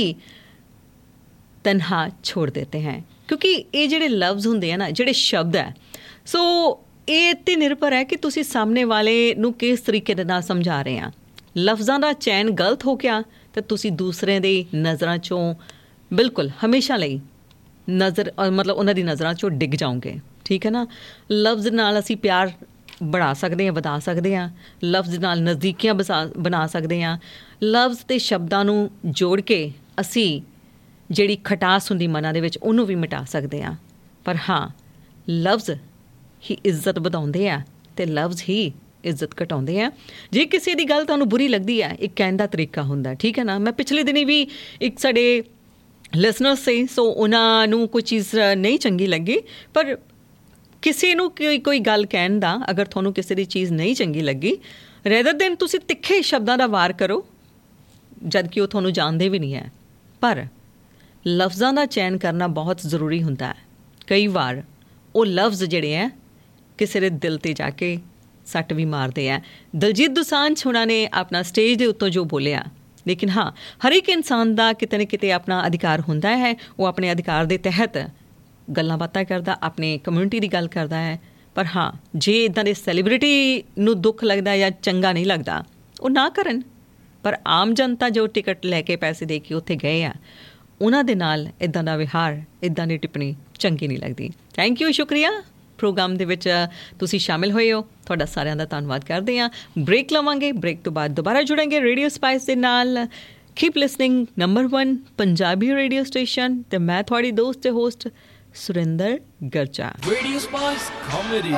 तन्हा छोड़ देते हैं। क्योंकि ये ਜਿਹੜੇ ਲਫ਼ਜ਼ ਹੁੰਦੇ ਆ ਨਾ, ਜਿਹੜੇ ਸ਼ਬਦ ਹੈ, ਸੋ ਇਹ 'ਤੇ ਨਿਰਭਰ ਹੈ ਕਿ ਤੁਸੀਂ ਸਾਹਮਣੇ ਵਾਲੇ ਨੂੰ ਕਿਸ ਤਰੀਕੇ ਦੇ ਨਾਲ ਸਮਝਾ ਰਹੇ ਆ। ਲਫ਼ਜ਼ਾਂ ਦਾ ਚੈਨ ਗਲਤ ਹੋ ਗਿਆ ਤਾਂ ਤੁਸੀਂ ਦੂਸਰੇ ਦੇ ਨਜ਼ਰਾਂ 'ਚੋਂ ਬਿਲਕੁਲ ਹਮੇਸ਼ਾ ਲਈ ਮਤਲਬ ਉਹਨਾਂ ਦੀ ਨਜ਼ਰਾਂ 'ਚੋਂ ਡਿੱਗ ਜਾਓਗੇ, ਠੀਕ ਹੈ ਨਾ। ਲਫ਼ਜ਼ ਨਾਲ ਅਸੀਂ ਪਿਆਰ बढ़ा सकते हैं, ਵਧਾ ਸਕਦੇ ਹਾਂ। ਲਫ਼ਜ਼ ਨਾਲ ਨਜ਼ਦੀਕੀਆਂ ਬਣਾ ਸਕਦੇ ਹਾਂ। ਲਫ਼ਜ਼ ਅਤੇ ਸ਼ਬਦਾਂ ਨੂੰ ਜੋੜ ਕੇ ਅਸੀਂ ਜਿਹੜੀ ਖਟਾਸ ਹੁੰਦੀ ਮਨਾਂ ਦੇ ਵਿੱਚ, ਉਹਨੂੰ ਵੀ ਮਿਟਾ ਸਕਦੇ ਹਾਂ। ਪਰ ਹਾਂ, ਲਫ਼ਜ਼ ਹੀ ਇੱਜ਼ਤ ਵਧਾਉਂਦੇ ਆ ਅਤੇ ਲਫ਼ਜ਼ ਹੀ ਇੱਜ਼ਤ ਘਟਾਉਂਦੇ ਆ। ਜੇ ਕਿਸੇ ਦੀ ਗੱਲ ਤੁਹਾਨੂੰ ਬੁਰੀ ਲੱਗਦੀ ਹੈ, ਇੱਕ ਕਹਿਣ ਦਾ ਤਰੀਕਾ ਹੁੰਦਾ, ਠੀਕ ਹੈ ਨਾ। ਮੈਂ ਪਿਛਲੇ ਦਿਨੀ ਵੀ ਇੱਕ ਸਾਡੇ ਲਿਸਨਰਸ ਸੀ, ਸੋ ਉਹਨਾਂ ਨੂੰ ਕੋਈ ਚੀਜ਼ ਨਹੀਂ ਚੰਗੀ ਲੱਗੀ, ਪਰ ਕਿਸੇ ਨੂੰ ਕੋਈ ਗੱਲ ਕਹਿਣ ਦਾ, ਅਗਰ ਤੁਹਾਨੂੰ ਕਿਸੇ ਦੀ ਚੀਜ਼ ਨਹੀਂ ਚੰਗੀ ਲੱਗੀ, ਰੈਦਰ ਦੈਨ ਤੁਸੀਂ ਤਿੱਖੇ ਸ਼ਬਦਾਂ ਦਾ ਵਾਰ ਕਰੋ, ਜਦ ਕਿ ਉਹ ਤੁਹਾਨੂੰ ਜਾਣਦੇ ਵੀ ਨਹੀਂ ਹੈ। ਪਰ ਲਫ਼ਜ਼ਾਂ ਦਾ ਚੈਨ ਕਰਨਾ ਬਹੁਤ ਜ਼ਰੂਰੀ ਹੁੰਦਾ ਹੈ। ਕਈ ਵਾਰ ਉਹ ਲਫ਼ਜ਼ ਜਿਹੜੇ ਹੈ ਕਿਸੇ ਦੇ ਦਿਲ 'ਤੇ ਜਾ ਕੇ ਸੱਟ ਵੀ ਮਾਰਦੇ ਆ। ਦਲਜੀਤ ਦੋਸਾਂਝ ਹੁਣਾਂ ਨੇ ਆਪਣਾ ਸਟੇਜ ਦੇ ਉੱਤੋਂ ਜੋ ਬੋਲਿਆ, ਲੇਕਿਨ ਹਾਂ, ਹਰ ਇੱਕ ਇਨਸਾਨ ਦਾ ਕਿਤੇ ਨਾ ਕਿਤੇ ਆਪਣਾ ਅਧਿਕਾਰ ਹੁੰਦਾ ਹੈ। ਉਹ ਆਪਣੇ ਅਧਿਕਾਰ ਦੇ ਤਹਿਤ ਗੱਲਾਂ ਬਾਤਾਂ ਕਰਦਾ, ਆਪਣੇ ਕਮਿਊਨਿਟੀ ਦੀ ਗੱਲ ਕਰਦਾ ਹੈ। ਪਰ ਹਾਂ, ਜੇ ਇੱਦਾਂ ਦੇ ਸੈਲੀਬ੍ਰਿਟੀ ਨੂੰ ਦੁੱਖ ਲੱਗਦਾ ਜਾਂ ਚੰਗਾ ਨਹੀਂ ਲੱਗਦਾ, ਉਹ ਨਾ ਕਰਨ। ਪਰ ਆਮ ਜਨਤਾ ਜੋ ਟਿਕਟ ਲੈ ਕੇ ਪੈਸੇ ਦੇ ਕੇ ਉੱਥੇ ਗਏ ਆ, ਉਹਨਾਂ ਦੇ ਨਾਲ ਇੱਦਾਂ ਦਾ ਵਿਹਾਰ, ਇੱਦਾਂ ਦੀ ਟਿੱਪਣੀ ਚੰਗੀ ਨਹੀਂ ਲੱਗਦੀ। ਥੈਂਕ ਯੂ, ਸ਼ੁਕਰੀਆ ਪ੍ਰੋਗਰਾਮ ਦੇ ਵਿੱਚ ਤੁਸੀਂ ਸ਼ਾਮਿਲ ਹੋਏ ਹੋ। ਤੁਹਾਡਾ ਸਾਰਿਆਂ ਦਾ ਧੰਨਵਾਦ ਕਰਦੇ ਹਾਂ। ਬ੍ਰੇਕ ਲਵਾਂਗੇ, ਬ੍ਰੇਕ ਤੋਂ ਬਾਅਦ ਦੁਬਾਰਾ ਜੁੜਾਂਗੇ ਰੇਡੀਓ ਸਪਾਈਸ ਦੇ ਨਾਲ। Keep listening, number 1 Punjabi radio station, ਤੇ ਮੈਂ ਤੁਹਾਡੀ ਦੋਸਤ ਤੇ ਹੋਸਟ ਸੁਰਿੰਦਰ ਗਰਜਾ। Radio spice comedy.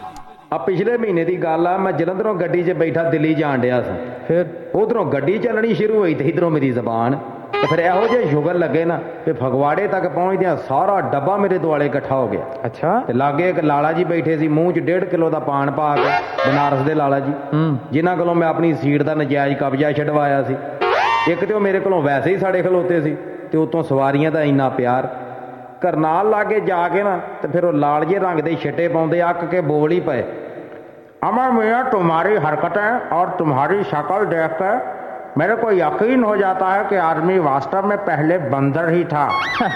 ਆ ਪਿਛਲੇ ਮਹੀਨੇ ਦੀ ਗੱਲ ਆ, ਮੈਂ ਜਲੰਧਰੋਂ ਗੱਡੀ 'ਚ ਬੈਠਾ ਦਿੱਲੀ ਜਾਣ ਡਿਆ ਸਾਂ। ਫਿਰ ਉਧਰੋਂ ਗੱਡੀ ਚੱਲਣੀ ਸ਼ੁਰੂ ਹੋਈ ਤੇ ਇੱਧਰੋਂ ਮੇਰੀ ਜ਼ਬਾਨ, ਤੇ ਫਿਰ ਇਹੋ ਜਿਹੇ ਸ਼ੁਗਰ ਲੱਗੇ ਨਾ ਤੇ ਫਗਵਾੜੇ ਤੱਕ ਪਹੁੰਚਦਿਆਂ ਸਾਰਾ ਡੱਬਾ ਮੇਰੇ ਦੁਆਲੇ ਇਕੱਠਾ ਹੋ ਗਿਆ। ਅੱਛਾ। ਤੇ ਲਾਗੇ ਇੱਕ ਲਾਲਾ ਜੀ ਬੈਠੇ ਸੀ, ਮੂੰਹ 'ਚ 1.5 ਕਿਲੋ ਦਾ ਪਾਨ ਪਾ ਕੇ, ਬਨਾਰਸ ਦੇ ਲਾਲਾ ਜੀ, ਜਿਨ੍ਹਾਂ ਕੋਲੋਂ ਮੈਂ ਆਪਣੀ ਸੀਟ ਦਾ ਨਜਾਇਜ਼ ਕਬਜ਼ਾ ਛਡਵਾਇਆ ਸੀ। ਇੱਕ ਤੇ ਉਹ ਮੇਰੇ ਕੋਲੋਂ ਵੈਸੇ ਹੀ ਸਾਡੇ ਖਲੋਤੇ ਸੀ, ਤੇ ਉਤੋਂ ਸਵਾਰੀਆਂ ਦਾ ਇੰਨਾ ਪਿਆਰ। ਕਰਨਾਲ ਲਾਗੇ ਜਾ ਕੇ ਨਾ ਤੇ ਫਿਰ ਉਹ ਲਾਲ ਜਿਹੇ ਰੰਗ ਦੇ ਛਿੱਟੇ ਪਾਉਂਦੇ ਅੱਕ ਕੇ ਬੋਲ ਹੀ ਪਏ, अमर मियाँ तुम्हारी हरकतें और तुम्हारी शक्ल देखकर मेरे को यकीन हो जाता है कि आदमी वास्तव में पहले बंदर ही था।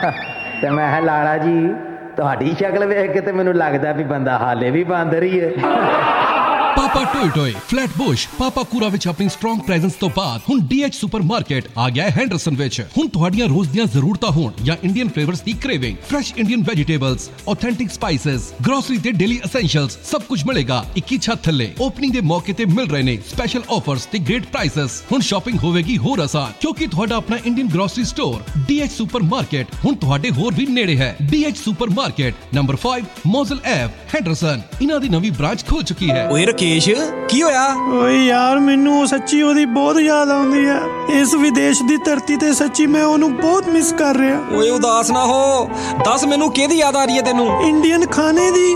तो मैं लाला जी ਤੁਹਾਡੀ ਸ਼ਕਲ ਵੇਖ ਕੇ ਤੇ ਮੈਨੂੰ ਲੱਗਦਾ ਵੀ ਬੰਦਾ ਹਾਲੇ ਵੀ ਬਾਂਦਰ ਹੀ ਹੈ। ਪਾਪਾ ਟੋਏ ਟੋਏ ਫਲੈਟਬੁਸ਼ ਪਾਪਾ ਕੂਰਾ ਵਿੱਚ ਆਪਣੀ ਸਟਰੋਂਗ ਪ੍ਰੈਜ਼ੈਂਸ ਤੋਂ ਬਾਅਦ ਹੁਣ DH ਸੁਪਰਮਾਰਕਟ ਆ ਗਿਆ ਹੈ ਹੈਂਡਰਸਨ ਵਿੱਚ। ਹੁਣ ਤੁਹਾਡੀਆਂ ਰੋਜ਼ ਦੀਆਂ ਜ਼ਰੂਰਤਾਂ ਹੋਣ ਜਾਂ ਇੰਡੀਅਨ ਫਲੇਵਰਸ ਦੀ craving, fresh Indian vegetables, authentic spices, grocery ਤੇ ਡੇਲੀ ਐਸੈਂਸ਼ੀਅਲਸ, ਸਭ ਕੁਝ ਮਿਲੇਗਾ ਇੱਕ ਹੀ ਛੱਤ ਥੱਲੇ। ਓਪਨਿੰਗ ਦੇ ਮੌਕੇ ਤੇ ਮਿਲ ਰਹੇ ਨੇ ਸਪੈਸ਼ਲ ਆਫਰਸ ਤੇ ਗ੍ਰੇਟ ਪ੍ਰਾਈਸਸ। ਹੁਣ ਸ਼ਾਪਿੰਗ ਹੋਵੇਗੀ ਹੋਰ ਆਸਾਨ ਕਿਉਂਕਿ ਤੁਹਾਡਾ ਆਪਣਾ Indian grocery store DH supermarket ਹੁਣ ਤੁਹਾਡੇ ਹੋਰ ਵੀ ਨੇੜੇ ਹੈ। DH supermarket number 5 ਮੋਜ਼ਲ ਐਵ ਹੈਂਡਰਸਨ। ਇਹਨਾਂ ਦੀ ਨਵੀਂ ਬ੍ਰਾਂਚ ਖੁੱਲ ਚੁੱਕੀ ਹੈ। ਓਏ ਰਕੇਸ਼, ਕੀ ਹੋਇਆ? ਓਏ ਯਾਰ, ਮੈਨੂੰ ਸੱਚੀ ਉਹਦੀ ਬਹੁਤ ਯਾਦ ਆਉਂਦੀ ਹੈ। ਇਸ ਵਿਦੇਸ਼ ਦੀ ਧਰਤੀ ਤੇ ਸੱਚੀ ਮੈਂ ਉਹਨੂੰ ਬਹੁਤ ਮਿਸ ਕਰ ਰਿਹਾ। ਓਏ ਉਦਾਸ ਨਾ ਹੋ, ਦੱਸ ਮੈਨੂੰ ਕਿਹਦੀ ਯਾਦ ਆ ਰਹੀ ਹੈ ਤੈਨੂੰ? ਇੰਡੀਅਨ ਖਾਣੇ ਦੀ।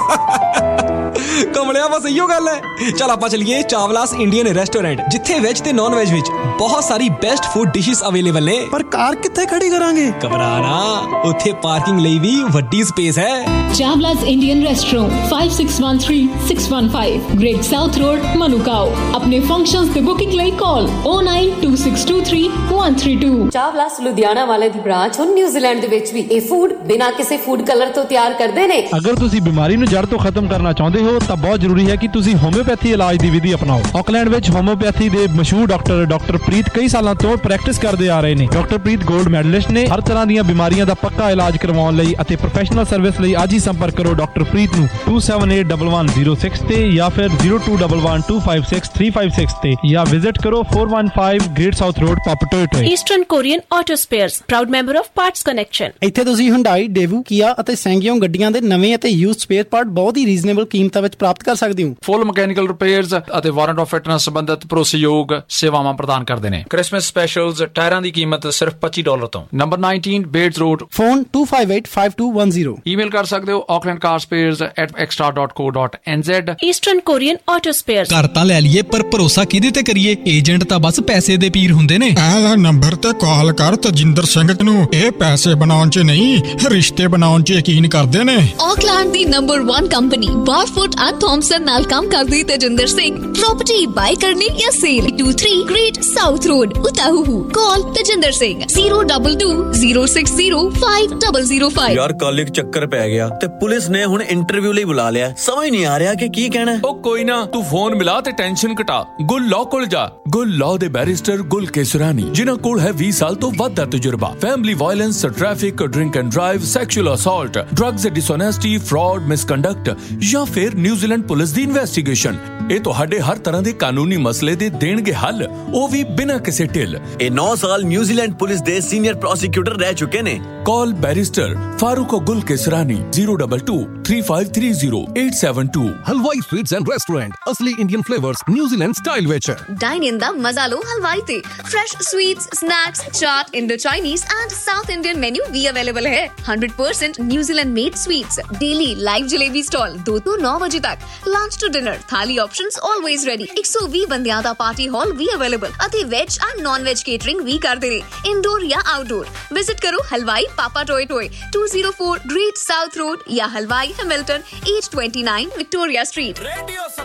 ਕਮਲਿਆ, ਬਸ ਇਹੋ ਗੱਲ ਹੈ। ਚੱਲ ਆਪਾਂ ਚਲੀਏ ਚਾਵਲਾਸ ਇੰਡੀਅਨ ਰੈਸਟੋਰੈਂਟ, ਜਿੱਥੇ ਵੈਜ ਤੇ ਨਾਨ ਵੈਜ ਵਿੱਚ ਬਹੁਤ ਸਾਰੀ ਬੈਸਟ ਫੂਡ ਡਿਸ਼ਸ ਅਵੇਲੇਬਲ ਨੇ। ਪਰ ਕਾਰ ਕਿੱਥੇ ਖੜੀ ਕਰਾਂਗੇ? ਘਬਰਾ ਨਾ, ਉੱਥੇ ਪਾਰਕਿੰਗ ਲਈ ਵੀ ਵੱਡੀ ਸਪੇਸ ਹੈ। ਚਾਵਲਾਸ Indian restaurant 5613-615 great south road, ਮਨੁਕਾਓ। ਆਪਣੇ ਫੰਕਸ਼ਨਸ ਤੇ ਬੁਕਿੰਗ ਲਈ ਕਾਲ 0926233132। ਚਾਵਲਾਸ ਲੁਧਿਆਣਾ ਵਾਲੇ ਦੀ ਬ੍ਰਾਂਚ ਹੁਣ ਨਿਊਜ਼ੀਲੈਂਡ ਦੇ ਵਿੱਚ ਵੀ ਇਹ ਫੂਡ ਬਿਨਾਂ ਕਿਸੇ ਫੂਡ ਕਲਰ ਤੋਂ ਤਿਆਰ ਕਰਦੇ ਨੇ। ਅਗਰ ਤੁਸੀਂ ਬਿਮਾਰੀ ਨੂੰ ਜੜ ਤੋਂ ਖਤਮ ਕਰਨਾ ਚਾਹੁੰਦੇ ਹੋ ਤਾਂ ਬਹੁਤ ਜ਼ਰੂਰੀ ਹੈ ਕਿ ਤੁਸੀਂ ਹੋਮਿਓਪੈਥੀ ਇਲਾਜ ਦੀ ਵਿਧੀ ਅਪਣਾਓ। ਆਕਲੈਂਡ ਵਿੱਚ ਹੋਮਿਓਪੈਥੀ ਦੇ ਮਸ਼ਹੂਰ ਡਾਕਟਰ ਪ੍ਰੀਤ ਕਈ ਸਾਲਾਂ ਤੋਂ ਪ੍ਰੈਕਟਿਸ ਕਰਦੇ ਆ ਰਹੇ ਨੇ। ਡਾਕਟਰ ਪ੍ਰੀਤ 골ਡ ਮੈਡਲਿਸਟ ਨੇ। ਹਰ ਤਰ੍ਹਾਂ ਦੀਆਂ ਬਿਮਾਰੀਆਂ ਦਾ ਪੱਕਾ ਇਲਾਜ ਕਰਵਾਉਣ ਲਈ ਅਤੇ ਪ੍ਰੋਫੈਸ਼ਨਲ ਸਰਵਿਸ ਲਈ ਅੱਜ ਹੀ ਸੰਪਰਕ ਕਰੋ ਡਾਕਟਰ ਪ੍ਰੀਤ ਨੂੰ 27811106 ਤੇ ਜਾਂ ਫਿਰ 0211256356 ਤੇ ਜਾਂ ਵਿਜ਼ਿਟ ਕਰੋ 415 great south road, ਪਾਪਟੋਏ। Eastern Korean auto spares proud member of parts connection. ਇੱਥੇ ਤੁਸੀਂ ਹੁੰਡਾਈ, ਡੇਵੂ, ਕੀਆ ਅਤੇ ਸੈਂਗਿਓਂਗ ਗੱਡੀਆਂ ਦੇ ਨਵੇਂ ਅਤੇ ਯੂਜ਼ਡ ਸਪੇਅਰ ਪਾਰਟ ਬਹੁਤ ਹੀ ਰੀਜ਼ਨੇਬਲ ਕੀਮਤਾਂ ਵਿੱਚ ਪ੍ਰਾਪਤ ਕਰ ਸਕਦੇ ਹੋ। ਫੁੱਲ ਮਕੈਨੀਕਲ ਰਿਪੇਅਰਸ ਅਤੇ ਵਾਰੰਟ ਆਫ ਫਿਟਨੈਸ ਸੰਬੰਧਿਤ ਭਰੋਸੇਯੋਗ ਸੇਵਾਵਾਂ ਪ੍ਰਦਾਨ ਕਰਦੇ ਨੇ। ਕ੍ਰਿਸਮਸ ਸਪੈਸ਼ਲਸ, ਟਾਇਰਾਂ ਦੀ ਕੀਮਤ ਸਿਰਫ $25 ਤੋਂ। Number 19 Bates road, phone 25852110। Email ਕਰ ਸਕਦੇ ਹੋ aucklandcarspares@extra.co.nz। Eastern Korean auto spares. ਘਰ ਤਾਂ ਲੈ ਲਈਏ ਪਰ ਭਰੋਸਾ ਕਿਹਦੇ ਤੇ ਕਰੀਏ? ਏਜੰਟ ਤਾਂ ਬਸ ਪੈਸੇ ਦੇ ਪੀਰ ਹੁੰਦੇ ਨੇ। ਆਹ ਨੰਬਰ ਤੇ ਕਾਲ ਕਰ ਤਜਿੰਦਰ ਸਿੰਘ ਨੂੰ। ਇਹ ਪੈਸੇ ਬਣਾਉਣ 'ਚ ਨਹੀਂ, ਰਿਸ਼ਤੇ ਬਣਾਉਣ 'ਚ ਯਕੀਨ ਕਰਦੇ ਨੇ। Auckland the number 1 company ਬਾਰਫੁੱਟ and Thomson ਨਾਲ ਕੰਮ ਕਰਦੀ ਤਜਿੰਦਰ ਸਿੰਘ। ਪ੍ਰॉपर्टी ਬਾਈ ਕਰਨੀ ਜਾਂ ਸੇਲ 23 ਗ੍ਰੇਟ ਸਾਊਥ ਰੋਡ, ਉਤਾਹੂ। ਕਾਲ ਤਜਿੰਦਰ ਸਿੰਘ 022060505। ਯਾਰ ਕੱਲ ਇੱਕ ਚੱਕਰ ਪੈ ਗਿਆ ਤੇ ਪੁਲਿਸ ਨੇ ਹੁਣ ਇੰਟਰਵਿਊ ਲਈ ਬੁਲਾ ਲਿਆ। ਸਮਝ ਨਹੀਂ ਆ ਰਿਹਾ ਕਿ ਕੀ ਕਹਿਣਾ। ਉਹ ਕੋਈ ਨਾ, ਤੂੰ ਫੋਨ ਮਿਲਾ ਤੇ ਟੈਨਸ਼ਨ ਘਟਾ। ਗੁੱਲ ਲਾਅ ਕੋਲ ਜਾ। ਗੁੱਲ ਲਾਅ ਦੇ ਬੈਰਿਸਟਰ ਗੁੱਲ ਕੇਸਰਾਨੀ, ਜਿਨ੍ਹਾਂ ਕੋਲ ਹੈ 20 ਸਾਲ ਤੋਂ ਵੱਧ ਦਾ ਤਜਰਬਾ। Family violence, traffic, drink and drive, sexual assault, drugs and ਡਿਸਓਨੈਸਟੀ, fraud, misconduct ਜਾਂ ਫਿਰ ਨਿਊਜ਼ੀਲੈਂਡ ਪੁਲਿਸ ਦੀ ਇਨਵੈਸਟੀਗੇਸ਼ਨ। ਇਹ ਤੁਹਾਡੇ ਹਰ ਤਰ੍ਹਾਂ ਦੇ ਕਾਨੂੰਨੀ ਮਸਲੇ ਦੇ ਦੇਣਗੇ ਹੱਲ, ਉਹ ਵੀ ਬਿਨਾਂ ਕਿਸੇ ਢਿੱਲ। ਇਹ 9 ਸਾਲ ਨਿਊਜ਼ੀਲੈਂਡ ਪੁਲਿਸ ਦੇ ਸੀਨੀਅਰ ਪ੍ਰੋਸੀਕਿਊਟਰ ਰਹਿ ਚੁੱਕੇ ਨੇ। ਕਾਲ ਬੈਰਿਸਟਰ ਫਾਰੂਕ ਗੁੱਲ ਕੇਸਰਾਨੀ 02235300872। ਹਲਵਾਈ ਸਵੀਟਸ ਐਂਡ ਰੈਸਟੋਰੈਂਟ, ਅਸਲੀ ਇੰਡੀਅਨ ਫਲੇਵਰਸ ਨਿਊਜ਼ੀਲੈਂਡ ਸਟਾਈਲ ਵਿੱਚ। ਡਾਈਨ ਇਨ ਦਾ ਮਜ਼ਾ ਲਓ ਹਲਵਾਈ ਤੇ। Fresh sweets, snacks, chaat, Indo Chinese and south Indian ਮੈਨੂ ਵੀ ਅਵੇਲੇਬਲ ਹੈ। 100% New Zealand made sweets. Daily live jalebi stall 2 ਤੋਂ 9 ਵਜੇ ਤੱਕ। ਲੰਚ ਟੂ ਡਿਨਰ ਥਾਲੀ ਆਪਸ਼ਨਸ ਆਲਵੇਜ਼ ਰੈਡੀ। 120 ਬੰਦਿਆਂ ਦਾ ਪਾਰਟੀ ਹਾਲ ਵੀ ਅਵੇਲੇਬਲ ਅਤੇ veg and non veg catering ਵੀ ਕਰਦੇ ਨੇ, ਇਨਡੋਰ ਜਾਂ ਆਊਟਡੋਰ। ਵਿਜ਼ਿਟ ਕਰੋ ਹਲਵਾਈ ਪਾਪਾ ਟੋਏ ਟੋਏ 204 ਗ੍ਰੇਟ ਸਾਊਥ ਰੋਡ ਜਾਂ ਹਲਵਾਈ ਹੈਮਿਲਟਨ 829 ਵਿਕਟੋਰੀਆ ਸਟਰੀਟ।